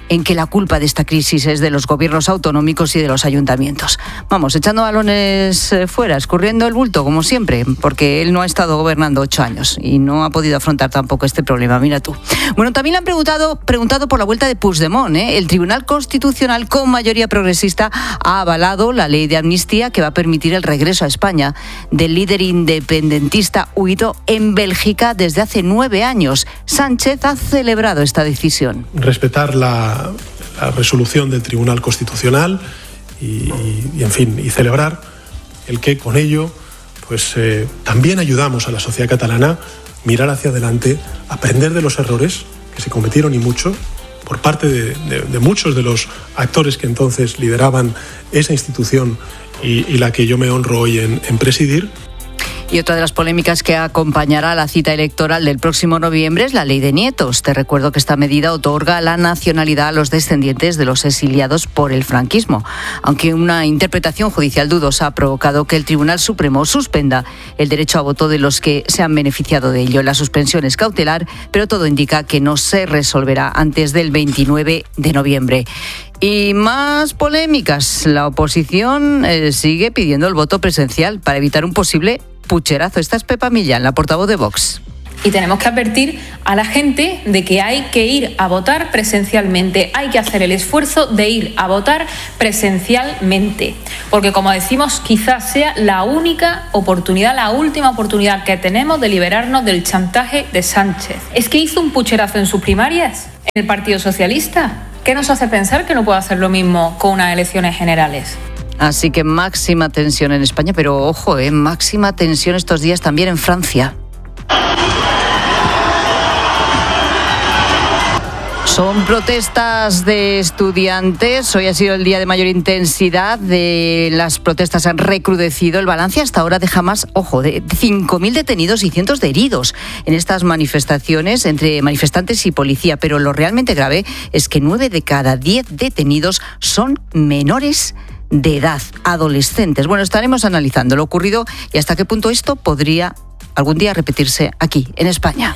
[SPEAKER 1] en que la culpa de esta crisis es de los gobiernos autonómicos y de los ayuntamientos. Vamos, echando balones fuera, escurriendo el bulto, como siempre, porque él no ha estado gobernando 8 años y no ha podido afrontar tampoco este problema, mira tú. Bueno, también le han preguntado por la vuelta de Puigdemont, ¿eh? El Tribunal Constitucional, con mayoría progresista, ha avalado la ley de amnistía que va a permitir el regreso a España del líder independentista huido en Bélgica desde hace 9 años. Sánchez ha celebrado esta decisión.
[SPEAKER 14] Respetar la resolución del Tribunal Constitucional y celebrar el que con ello pues también ayudamos a la sociedad catalana a mirar hacia adelante, aprender de los errores que se cometieron y mucho por parte de muchos de los actores que entonces lideraban esa institución y la que yo me honro hoy en presidir.
[SPEAKER 1] Y otra de las polémicas que acompañará la cita electoral del próximo noviembre es la ley de nietos. Te recuerdo que esta medida otorga la nacionalidad a los descendientes de los exiliados por el franquismo, aunque una interpretación judicial dudosa ha provocado que el Tribunal Supremo suspenda el derecho a voto de los que se han beneficiado de ello. La suspensión es cautelar, pero todo indica que no se resolverá antes del 29 de noviembre. Y más polémicas. La oposición sigue pidiendo el voto presencial para evitar un posible pucherazo. Esta es Pepa Millán, la portavoz de Vox.
[SPEAKER 18] Y tenemos que advertir a la gente de que hay que ir a votar presencialmente. Hay que hacer el esfuerzo de ir a votar presencialmente. Porque, como decimos, quizás sea la única oportunidad, la última oportunidad que tenemos de liberarnos del chantaje de Sánchez. ¿Es que hizo un pucherazo en sus primarias en el Partido Socialista? ¿Qué nos hace pensar que no puede hacer lo mismo con unas elecciones generales?
[SPEAKER 1] Así que máxima tensión en España, pero ojo, máxima tensión estos días también en Francia. Son protestas de estudiantes. Hoy ha sido el día de mayor intensidad. Las protestas han recrudecido. El balance hasta ahora deja más, de 5.000 detenidos y cientos de heridos en estas manifestaciones entre manifestantes y policía. Pero lo realmente grave es que 9 de cada 10 detenidos son menores de edad, adolescentes. Bueno, estaremos analizando lo ocurrido y hasta qué punto esto podría algún día repetirse aquí, en España.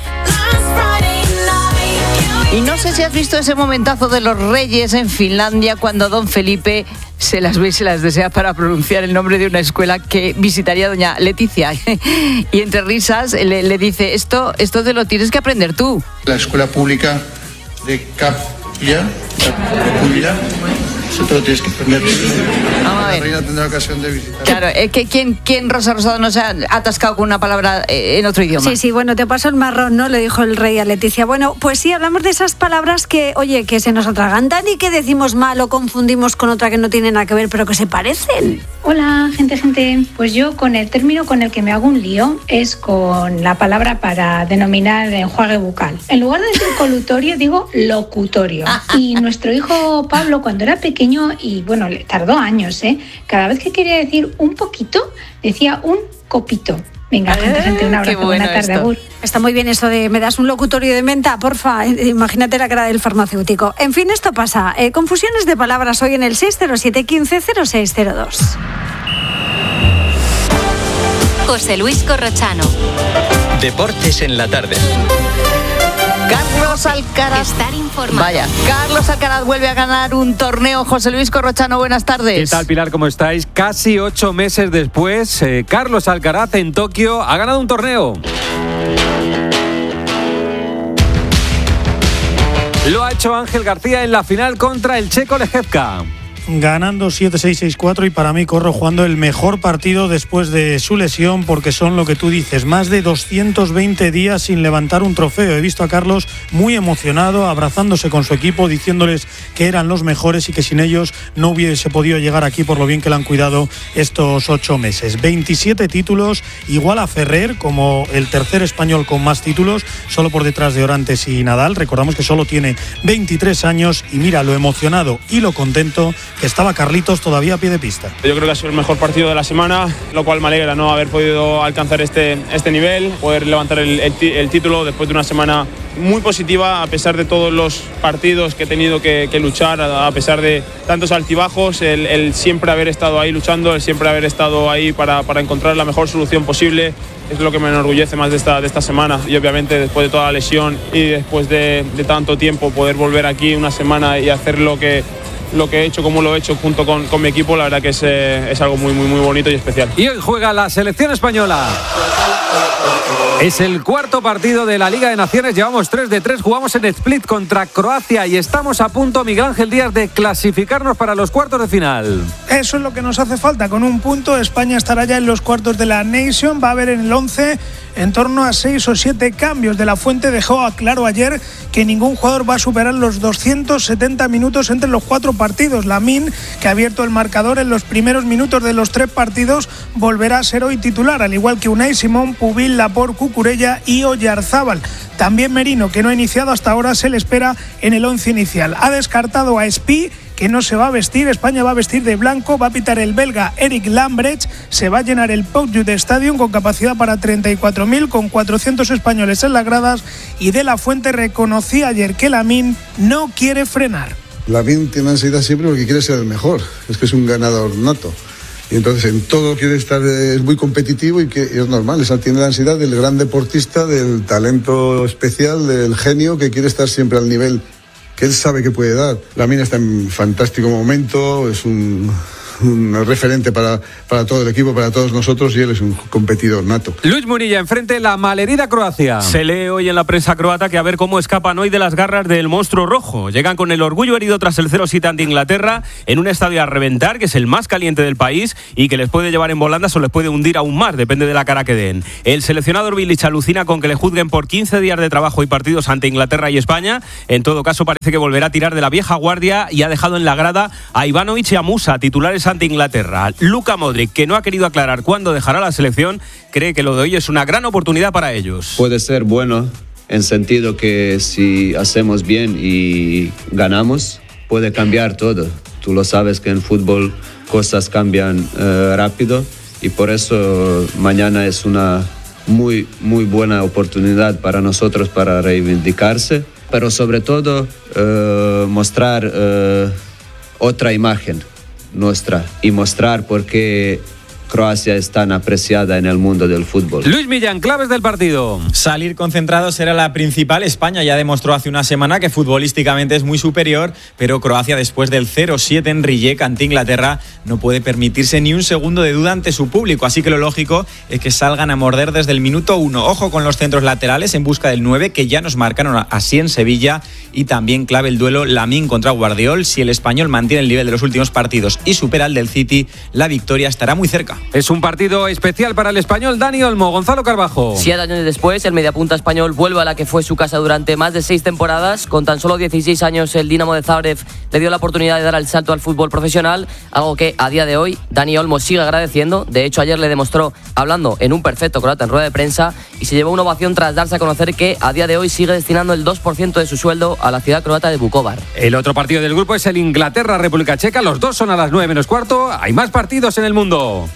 [SPEAKER 1] Y no sé si has visto ese momentazo de los reyes en Finlandia cuando don Felipe se las ve y se las desea para pronunciar el nombre de una escuela que visitaría doña Leticia. Y entre risas le dice, esto te lo tienes que aprender tú.
[SPEAKER 19] La escuela pública de Capilla. Eso te lo tienes que aprender. La reina tendrá ocasión de visitar.
[SPEAKER 1] Claro, es que ¿quién Rosa Rosado no se ha atascado con una palabra en otro idioma?
[SPEAKER 20] Sí, bueno, te paso el marrón, ¿no? Le dijo el rey a Leticia. Bueno, pues sí, hablamos de esas palabras que, que se nos atragantan y que decimos mal o confundimos con otra que no tiene nada que ver, pero que se parecen.
[SPEAKER 22] Hola, gente. Pues yo con el término con el que me hago un lío es con la palabra para denominar enjuague bucal. En lugar de decir colutorio, digo locutorio. Y nuestro hijo Pablo, cuando era pequeño, y bueno, le tardó años, cada vez que quería decir un poquito, decía un copito. Venga, gente, un abrazo, buena tarde, agur.
[SPEAKER 20] Está muy bien eso de me das un locutorio de menta, porfa, imagínate la cara del farmacéutico. En fin, esto pasa. Confusiones de palabras hoy en el 607 15 0602.
[SPEAKER 4] José Luis Corrochano.
[SPEAKER 3] Deportes en la tarde.
[SPEAKER 1] Carlos Alcaraz.
[SPEAKER 4] Estar informado.
[SPEAKER 1] Vaya, Carlos Alcaraz vuelve a ganar un torneo. José Luis Corrochano, buenas tardes.
[SPEAKER 23] ¿Qué tal, Pilar? ¿Cómo estáis? Casi 8 meses después, Carlos Alcaraz en Tokio ha ganado un torneo. Lo ha hecho Ángel García en la final contra el checo Lejevka.
[SPEAKER 27] Ganando 7-6, 6-4 y para mí Corro jugando el mejor partido después de su lesión porque son lo que tú dices, más de 220 días sin levantar un trofeo. He visto a Carlos muy emocionado, abrazándose con su equipo, diciéndoles que eran los mejores y que sin ellos no hubiese podido llegar aquí por lo bien que le han cuidado estos 8 meses. 27 títulos, igual a Ferrer como el tercer español con más títulos, solo por detrás de Orantes y Nadal. Recordamos que solo tiene 23 años y mira lo emocionado y lo contento que estaba Carlitos todavía a pie de pista.
[SPEAKER 2] Yo creo que ha sido el mejor partido de la semana, lo cual me alegra, ¿no?, haber podido alcanzar este nivel, poder levantar el título después de una semana muy positiva, a pesar de todos los partidos que he tenido que luchar, a pesar de tantos altibajos, el siempre haber estado ahí luchando, el siempre haber estado ahí para encontrar la mejor solución posible, es lo que me enorgullece más de esta semana. Y obviamente después de toda la lesión y después de tanto tiempo, poder volver aquí una semana y hacer lo que he hecho, como lo he hecho junto con mi equipo, la verdad que es algo muy, muy, muy bonito y especial.
[SPEAKER 23] Y hoy juega la selección española. Es el cuarto partido de la Liga de Naciones, llevamos 3 de 3, jugamos en Split contra Croacia y estamos a punto, Miguel Ángel Díaz, de clasificarnos para los cuartos de final.
[SPEAKER 5] Eso es lo que nos hace falta, con un punto España estará ya en los cuartos de la Nation, va a haber en el 11 en torno a 6 o 7 cambios. De la Fuente dejó claro ayer que ningún jugador va a superar los 270 minutos entre los 4 partidos. Lamine, que ha abierto el marcador en los primeros minutos de los 3 partidos, volverá a ser hoy titular, al igual que Unai Simón, Pubil, Laporte, Cucurella y Oyarzábal. También Merino, que no ha iniciado hasta ahora, se le espera en el 11 inicial. Ha descartado a Espí, que no se va a vestir. España va a vestir de blanco, va a pitar el belga Eric Lambrecht, se va a llenar el Pau Jude Stadium con capacidad para 34.000, con 400 españoles en las gradas, y De la Fuente reconocía ayer que Lamine no quiere frenar.
[SPEAKER 19] Lamine tiene ansiedad siempre porque quiere ser el mejor, es que es un ganador nato. Y entonces en todo quiere estar, es muy competitivo y que es normal, tiene la ansiedad del gran deportista, del talento especial, del genio que quiere estar siempre al nivel que él sabe que puede dar. Lamine está en fantástico momento, es un referente para todo el equipo, para todos nosotros, y él es un competidor nato.
[SPEAKER 23] Luis Munilla enfrente la malherida Croacia.
[SPEAKER 6] Se lee hoy en la prensa croata que a ver cómo escapan hoy de las garras del monstruo rojo. Llegan con el orgullo herido tras el 0-7 ante Inglaterra en un estadio a reventar, que es el más caliente del país y que les puede llevar en volandas o les puede hundir aún más, depende de la cara que den. El seleccionador Bilic alucina con que le juzguen por 15 días de trabajo y partidos ante Inglaterra y España. En todo caso, parece que volverá a tirar de la vieja guardia y ha dejado en la grada a Ivanovic y a Musa, titulares ante Inglaterra. Luka Modric, que no ha querido aclarar cuándo dejará la selección, cree que lo de hoy es una gran oportunidad para ellos.
[SPEAKER 13] Puede ser bueno en sentido que si hacemos bien y ganamos, puede cambiar todo. Tú lo sabes que en fútbol cosas cambian rápido, y por eso mañana es una muy, muy buena oportunidad para nosotros para reivindicarse, pero sobre todo mostrar otra imagen nuestra y mostrar por qué Croacia es tan apreciada en el mundo del fútbol.
[SPEAKER 23] Luis Millán, claves del partido.
[SPEAKER 12] Salir concentrados era la principal. España ya demostró hace una semana que futbolísticamente es muy superior, pero Croacia, después del 0-7 en Rijeka ante Inglaterra, no puede permitirse ni un segundo de duda ante su público, así que lo lógico es que salgan a morder desde el minuto 1. Ojo con los centros laterales en busca del 9, que ya nos marcaron así en Sevilla, y también clave el duelo Lamine contra Guardiol. Si el español mantiene el nivel de los últimos partidos y supera el del City, la victoria estará muy cerca.
[SPEAKER 23] Es un partido especial para el español Dani Olmo. Gonzalo Carbajo.
[SPEAKER 24] 7 años después, el mediapunta español vuelve a la que fue su casa durante más de 6 temporadas. Con tan solo 16 años, el Dinamo de Zagreb le dio la oportunidad de dar el salto al fútbol profesional, algo que a día de hoy Dani Olmo sigue agradeciendo. De hecho, ayer le demostró hablando en un perfecto croata en rueda de prensa, y se llevó una ovación tras darse a conocer que a día de hoy sigue destinando el 2% de su sueldo a la ciudad croata de Vukovar.
[SPEAKER 23] El otro partido del grupo es el Inglaterra-República Checa. Los dos son a las 9:15. Hay más partidos en el mundo.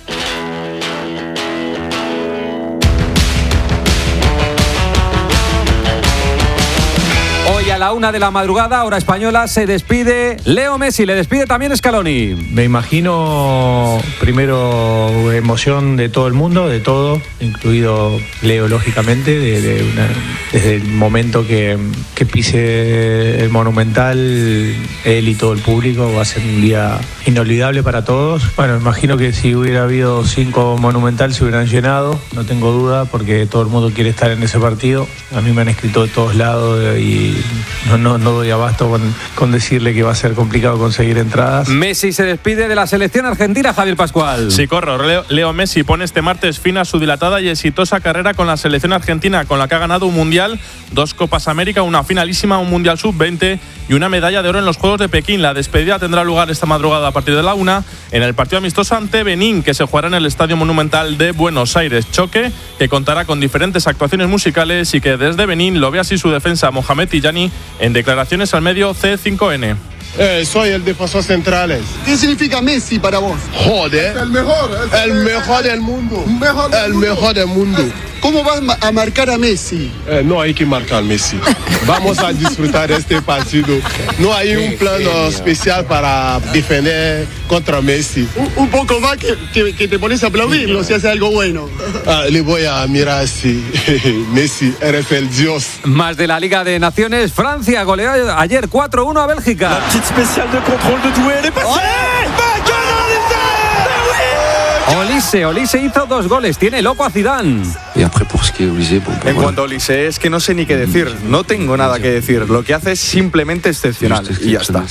[SPEAKER 23] Hoy a la 1 de la madrugada, hora española, se despide Leo Messi, le despide también Scaloni.
[SPEAKER 25] Me imagino primero emoción de todo el mundo, de todo, incluido Leo, lógicamente, desde el momento que pise el Monumental, él y todo el público, va a ser un día inolvidable para todos. Bueno, imagino que si hubiera habido 5 Monumental se hubieran llenado, no tengo duda, porque todo el mundo quiere estar en ese partido. A mí me han escrito de todos lados y no doy abasto con decirle que va a ser complicado conseguir entradas.
[SPEAKER 23] Messi se despide de la selección argentina, Javier Pascual.
[SPEAKER 2] Sí, corro. Leo Messi pone este martes fin a su dilatada y exitosa carrera con la selección argentina, con la que ha ganado un Mundial, 2 Copas América, una finalísima, un Mundial Sub-20 y una medalla de oro en los Juegos de Pekín. La despedida tendrá lugar esta madrugada a partir de la 1 en el partido amistoso ante Benín, que se jugará en el Estadio Monumental de Buenos Aires. Choque que contará con diferentes actuaciones musicales y que desde Benín lo ve así su defensa Mohamed Tijani en declaraciones al medio C5N.
[SPEAKER 9] Soy el defensor central.
[SPEAKER 10] ¿Qué significa Messi para vos?
[SPEAKER 9] Joder.
[SPEAKER 10] El mejor.
[SPEAKER 9] El mejor del mundo.
[SPEAKER 10] El mejor del mundo. ¿Cómo vas a marcar a Messi?
[SPEAKER 9] No hay que marcar a Messi. Vamos a disfrutar este partido. No hay un plan especial para defender contra Messi.
[SPEAKER 10] Un poco más que te pones a aplaudirlo si hace algo bueno.
[SPEAKER 9] Le voy a mirar si Messi eres el dios.
[SPEAKER 23] Más de la Liga de Naciones, Francia goleó ayer 4-1 a Bélgica.
[SPEAKER 11] La petite spéciale de control de Doué, elle est passée.
[SPEAKER 23] Olise hizo 2 goles, tiene loco a Zidane.
[SPEAKER 15] En cuanto a Olise, es que no sé ni qué decir, no tengo nada que decir. Lo que hace es simplemente excepcional y ya está.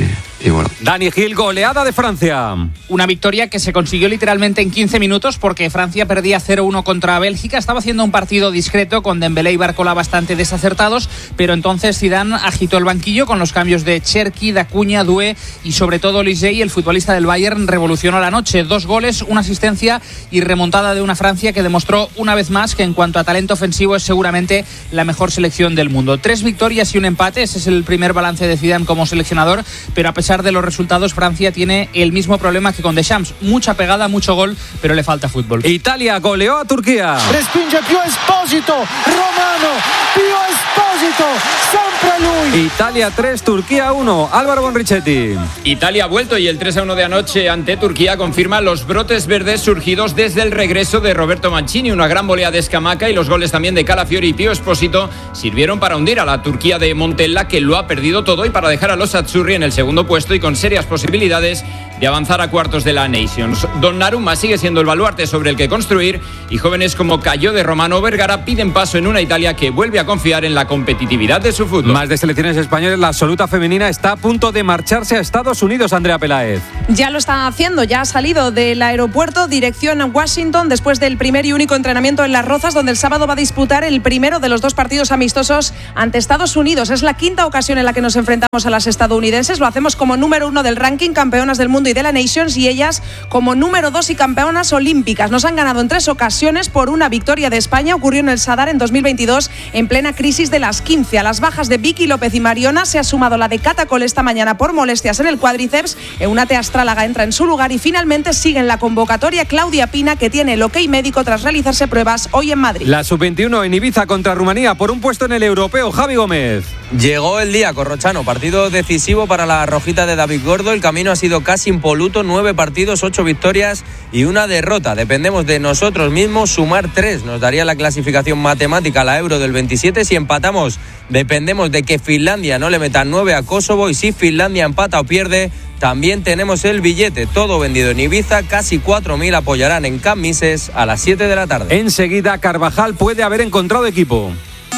[SPEAKER 23] Dani Gil, goleada de Francia.
[SPEAKER 16] Una victoria que se consiguió literalmente en 15 minutos porque Francia perdía 0-1 contra Bélgica. Estaba haciendo un partido discreto con Dembélé y Barcola bastante desacertados, pero entonces Zidane agitó el banquillo con los cambios de Cherki, Dacuña, Doué y sobre todo Olise, y el futbolista del Bayern revolucionó la noche. 2 goles, una asistencia y remontada de una Francia que demostró una vez más que en cuanto a talento ofensivo es seguramente la mejor selección del mundo. 3 victorias y un empate, ese es el primer balance de Zidane como seleccionador, pero a pesar de los resultados, Francia tiene el mismo problema que con Deschamps, mucha pegada, mucho gol, pero le falta fútbol.
[SPEAKER 23] Italia goleó a Turquía.
[SPEAKER 11] Respinge Pio Esposito, Romano, Pio Esposito, sempre lui.
[SPEAKER 23] Italia 3, Turquía 1. Álvaro Bonrichetti.
[SPEAKER 21] Italia ha vuelto y el 3-1 de anoche ante Turquía confirma los brotes verdes surgidos desde el regreso de Roberto Mancini. Una gran volea de Scamacca y los goles también de Calafiori y Pio Esposito sirvieron para hundir a la Turquía de Montella, que lo ha perdido todo, y para dejar a los azzurri en el segundo puesto y con serias posibilidades de avanzar a cuartos de la Nations. Donnarumma sigue siendo el baluarte sobre el que construir y jóvenes como Cayo de Romano o Vergara piden paso en una Italia que vuelve a confiar en la competitividad de su fútbol.
[SPEAKER 23] Más de selecciones españolas, la absoluta femenina está a punto de marcharse a Estados Unidos, Andrea Peláez.
[SPEAKER 26] Ya lo está haciendo, ya ha salido del aeropuerto dirección a Washington después del primer y único entrenamiento en Las Rozas, donde el sábado va a disputar el primero de los 2 partidos amistosos ante Estados Unidos. Es la 5ª ocasión en la que nos enfrentamos a las estadounidenses. Lo hacemos como número 1 del ranking, campeonas del mundo y de la Nations, y ellas como número 2 y campeonas olímpicas. Nos han ganado en 3 ocasiones por una victoria de España. Ocurrió en el Sadar en 2022, en plena crisis de las 15. A las bajas de Vicky López y Mariona se ha sumado la de Cata Cole esta mañana por molestias en el cuádriceps. Eunate Astrálaga entra en su lugar y finalmente sigue en la convocatoria Claudia Pina, que tiene el ok médico tras realizarse pruebas hoy en Madrid.
[SPEAKER 23] La sub-21 en Ibiza contra Rumanía por un puesto en el europeo. Javi Gómez.
[SPEAKER 28] Llegó el día, Corrochano, partido decisivo para la rojita de David Gordo. El camino ha sido casi impoluto, 9 partidos, 8 victorias y una derrota. Dependemos de nosotros mismos, sumar 3 nos daría la clasificación matemática a la Euro del 27. Si empatamos, dependemos de que Finlandia no le meta 9 a Kosovo, y si Finlandia empata o pierde, también tenemos el billete. Todo vendido en Ibiza, casi 4.000 apoyarán en Camp Mises a las 7 de la tarde.
[SPEAKER 23] Enseguida, Carvajal puede haber encontrado equipo.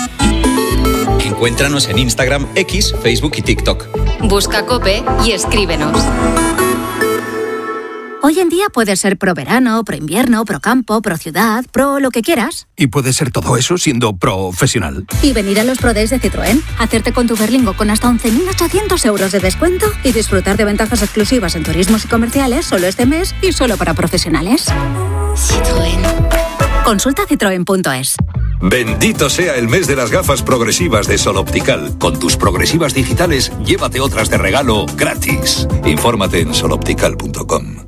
[SPEAKER 3] Encuéntranos en Instagram, X, Facebook y TikTok.
[SPEAKER 4] Busca COPE y escríbenos.
[SPEAKER 29] Hoy en día puedes ser pro verano, pro invierno, pro campo, pro ciudad, pro lo que quieras.
[SPEAKER 30] Y puedes ser todo eso siendo profesional.
[SPEAKER 29] Y venir a los Pro Days de Citroën, hacerte con tu Berlingo con hasta 11.800 euros de descuento y disfrutar de ventajas exclusivas en turismos y comerciales solo este mes y solo para profesionales. Citroën. Consulta citroen.es.
[SPEAKER 31] Bendito sea el mes de las gafas progresivas de Sol Optical. Con tus progresivas digitales, llévate otras de regalo gratis. Infórmate en soloptical.com.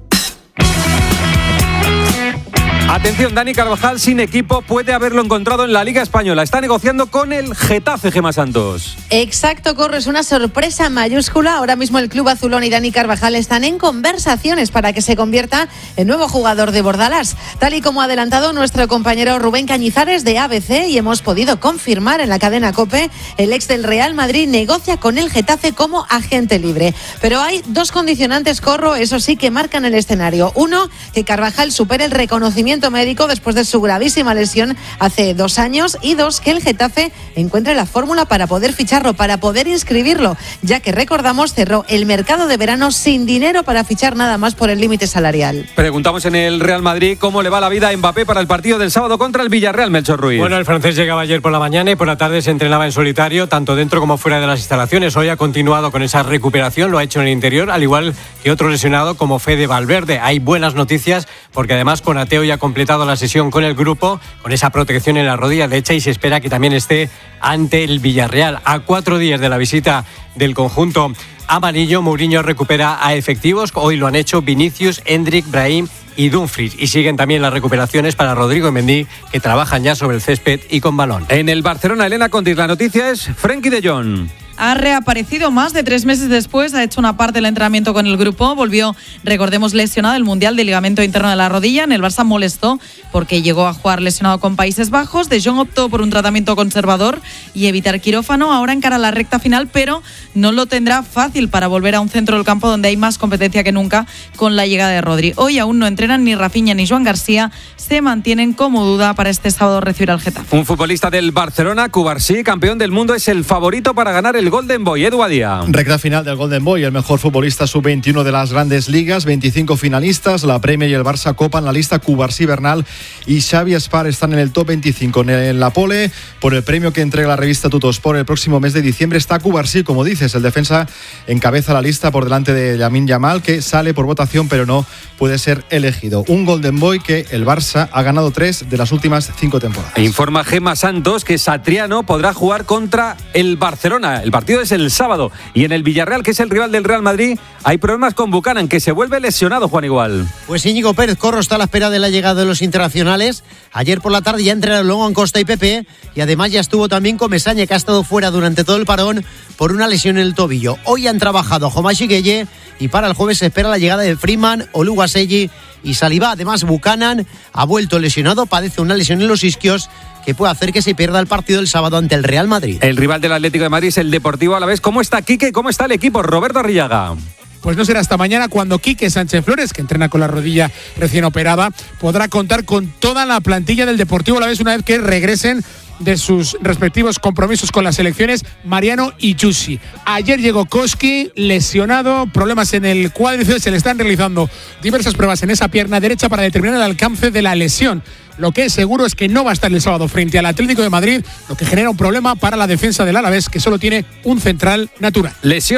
[SPEAKER 23] Atención, Dani Carvajal sin equipo puede haberlo encontrado en la Liga Española. Está negociando con el Getafe, Gemma Santos.
[SPEAKER 32] Exacto, Corro, es una sorpresa mayúscula. Ahora mismo el club azulón y Dani Carvajal están en conversaciones para que se convierta en nuevo jugador de Bordalás. Tal y como ha adelantado nuestro compañero Rubén Cañizares de ABC, y hemos podido confirmar en la cadena COPE, el ex del Real Madrid negocia con el Getafe como agente libre. Pero hay 2 condicionantes, Corro, eso sí, que marcan el escenario. Uno, que Carvajal supere el reconocimiento médico después de su gravísima lesión hace 2 años, y 2, que el Getafe encuentre la fórmula para poder ficharlo, para poder inscribirlo, ya que recordamos cerró el mercado de verano sin dinero para fichar nada más por el límite salarial.
[SPEAKER 23] Preguntamos en el Real Madrid cómo le va la vida a Mbappé para el partido del sábado contra el Villarreal, Melchor Ruiz.
[SPEAKER 27] Bueno, el francés llegaba ayer por la mañana y por la tarde se entrenaba en solitario, tanto dentro como fuera de las instalaciones. Hoy ha continuado con esa recuperación, lo ha hecho en el interior, al igual que otro lesionado como Fede Valverde. Hay buenas noticias porque además Konaté hoy ha completado
[SPEAKER 1] completado la sesión con el grupo, con esa protección en la rodilla derecha, y se espera que también esté ante el Villarreal. A 4 días de la visita del conjunto amarillo, Mourinho recupera a efectivos. Hoy lo han hecho Vinicius, Endrick, Brahim y Dumfries. Y siguen también las recuperaciones para Rodrigo y Mendy, que trabajan ya sobre el césped y con balón.
[SPEAKER 23] En el Barcelona, Elena Condis, la noticia es Frenkie de Jong.
[SPEAKER 26] Ha reaparecido más de 3 meses después, ha hecho una parte del entrenamiento con el grupo, volvió, recordemos, lesionado el Mundial del ligamento interno de la rodilla. En el Barça molestó porque llegó a jugar lesionado con Países Bajos. De Jong optó por un tratamiento conservador y evitar quirófano. Ahora encara la recta final, pero no lo tendrá fácil para volver a un centro del campo donde hay más competencia que nunca con la llegada de Rodri. Hoy aún no entrenan ni Rafinha ni Joan García, se mantienen como duda para este sábado recibir al Getafe.
[SPEAKER 23] Un futbolista del Barcelona, Cubarsí, campeón del mundo, es el favorito para ganar el Golden Boy. Edu Badía.
[SPEAKER 5] Recta final del Golden Boy, el mejor futbolista sub-21 de las grandes ligas, 25 finalistas, la Premier y el Barça copan la lista. Cubarsí, Bernal y Xavi Espar están en el top 25. En la pole, por el premio que entrega la revista Tuttosport el próximo mes de diciembre, está Cubarsí, como dices, el defensa encabeza la lista por delante de Lamine Yamal, que sale por votación pero no puede ser elegido. Un Golden Boy que el Barça ha ganado 3 de las últimas 5 temporadas.
[SPEAKER 23] Informa Gemma Santos que Satriano podrá jugar contra el Barcelona. El partido es el sábado, y en el Villarreal, que es el rival del Real Madrid, hay problemas con Buchanan, que se vuelve lesionado, Juan Igual.
[SPEAKER 6] Pues Íñigo Pérez Corro está a la espera de la llegada de los internacionales. Ayer por la tarde ya entrenaron luego en Costa y Pepe, y además ya estuvo también con Mesaña, que ha estado fuera durante todo el parón por una lesión en el tobillo. Hoy han trabajado Jomashi Gueye, y para el jueves se espera la llegada de Freeman, Oluwaseyi y Saliba. Además, Buchanan ha vuelto lesionado, padece una lesión en los isquios que puede hacer que se pierda el partido del sábado ante el Real Madrid.
[SPEAKER 23] El rival del Atlético de Madrid es el Deportivo Alavés. ¿Cómo está Quique? ¿Cómo está el equipo? Roberto Arriaga.
[SPEAKER 7] Pues no será hasta mañana cuando Quique Sánchez Flores, que entrena con la rodilla recién operada, podrá contar con toda la plantilla del Deportivo Alavés una vez que regresen de sus respectivos compromisos con las selecciones Mariano y Yusi. Ayer llegó Koski lesionado, problemas en el cuádriceps, se le están realizando diversas pruebas en esa pierna derecha para determinar el alcance de la lesión. Lo que es seguro es que no va a estar el sábado frente al Atlético de Madrid, lo que genera un problema para la defensa del Alavés, que solo tiene un central natural.
[SPEAKER 23] Lesión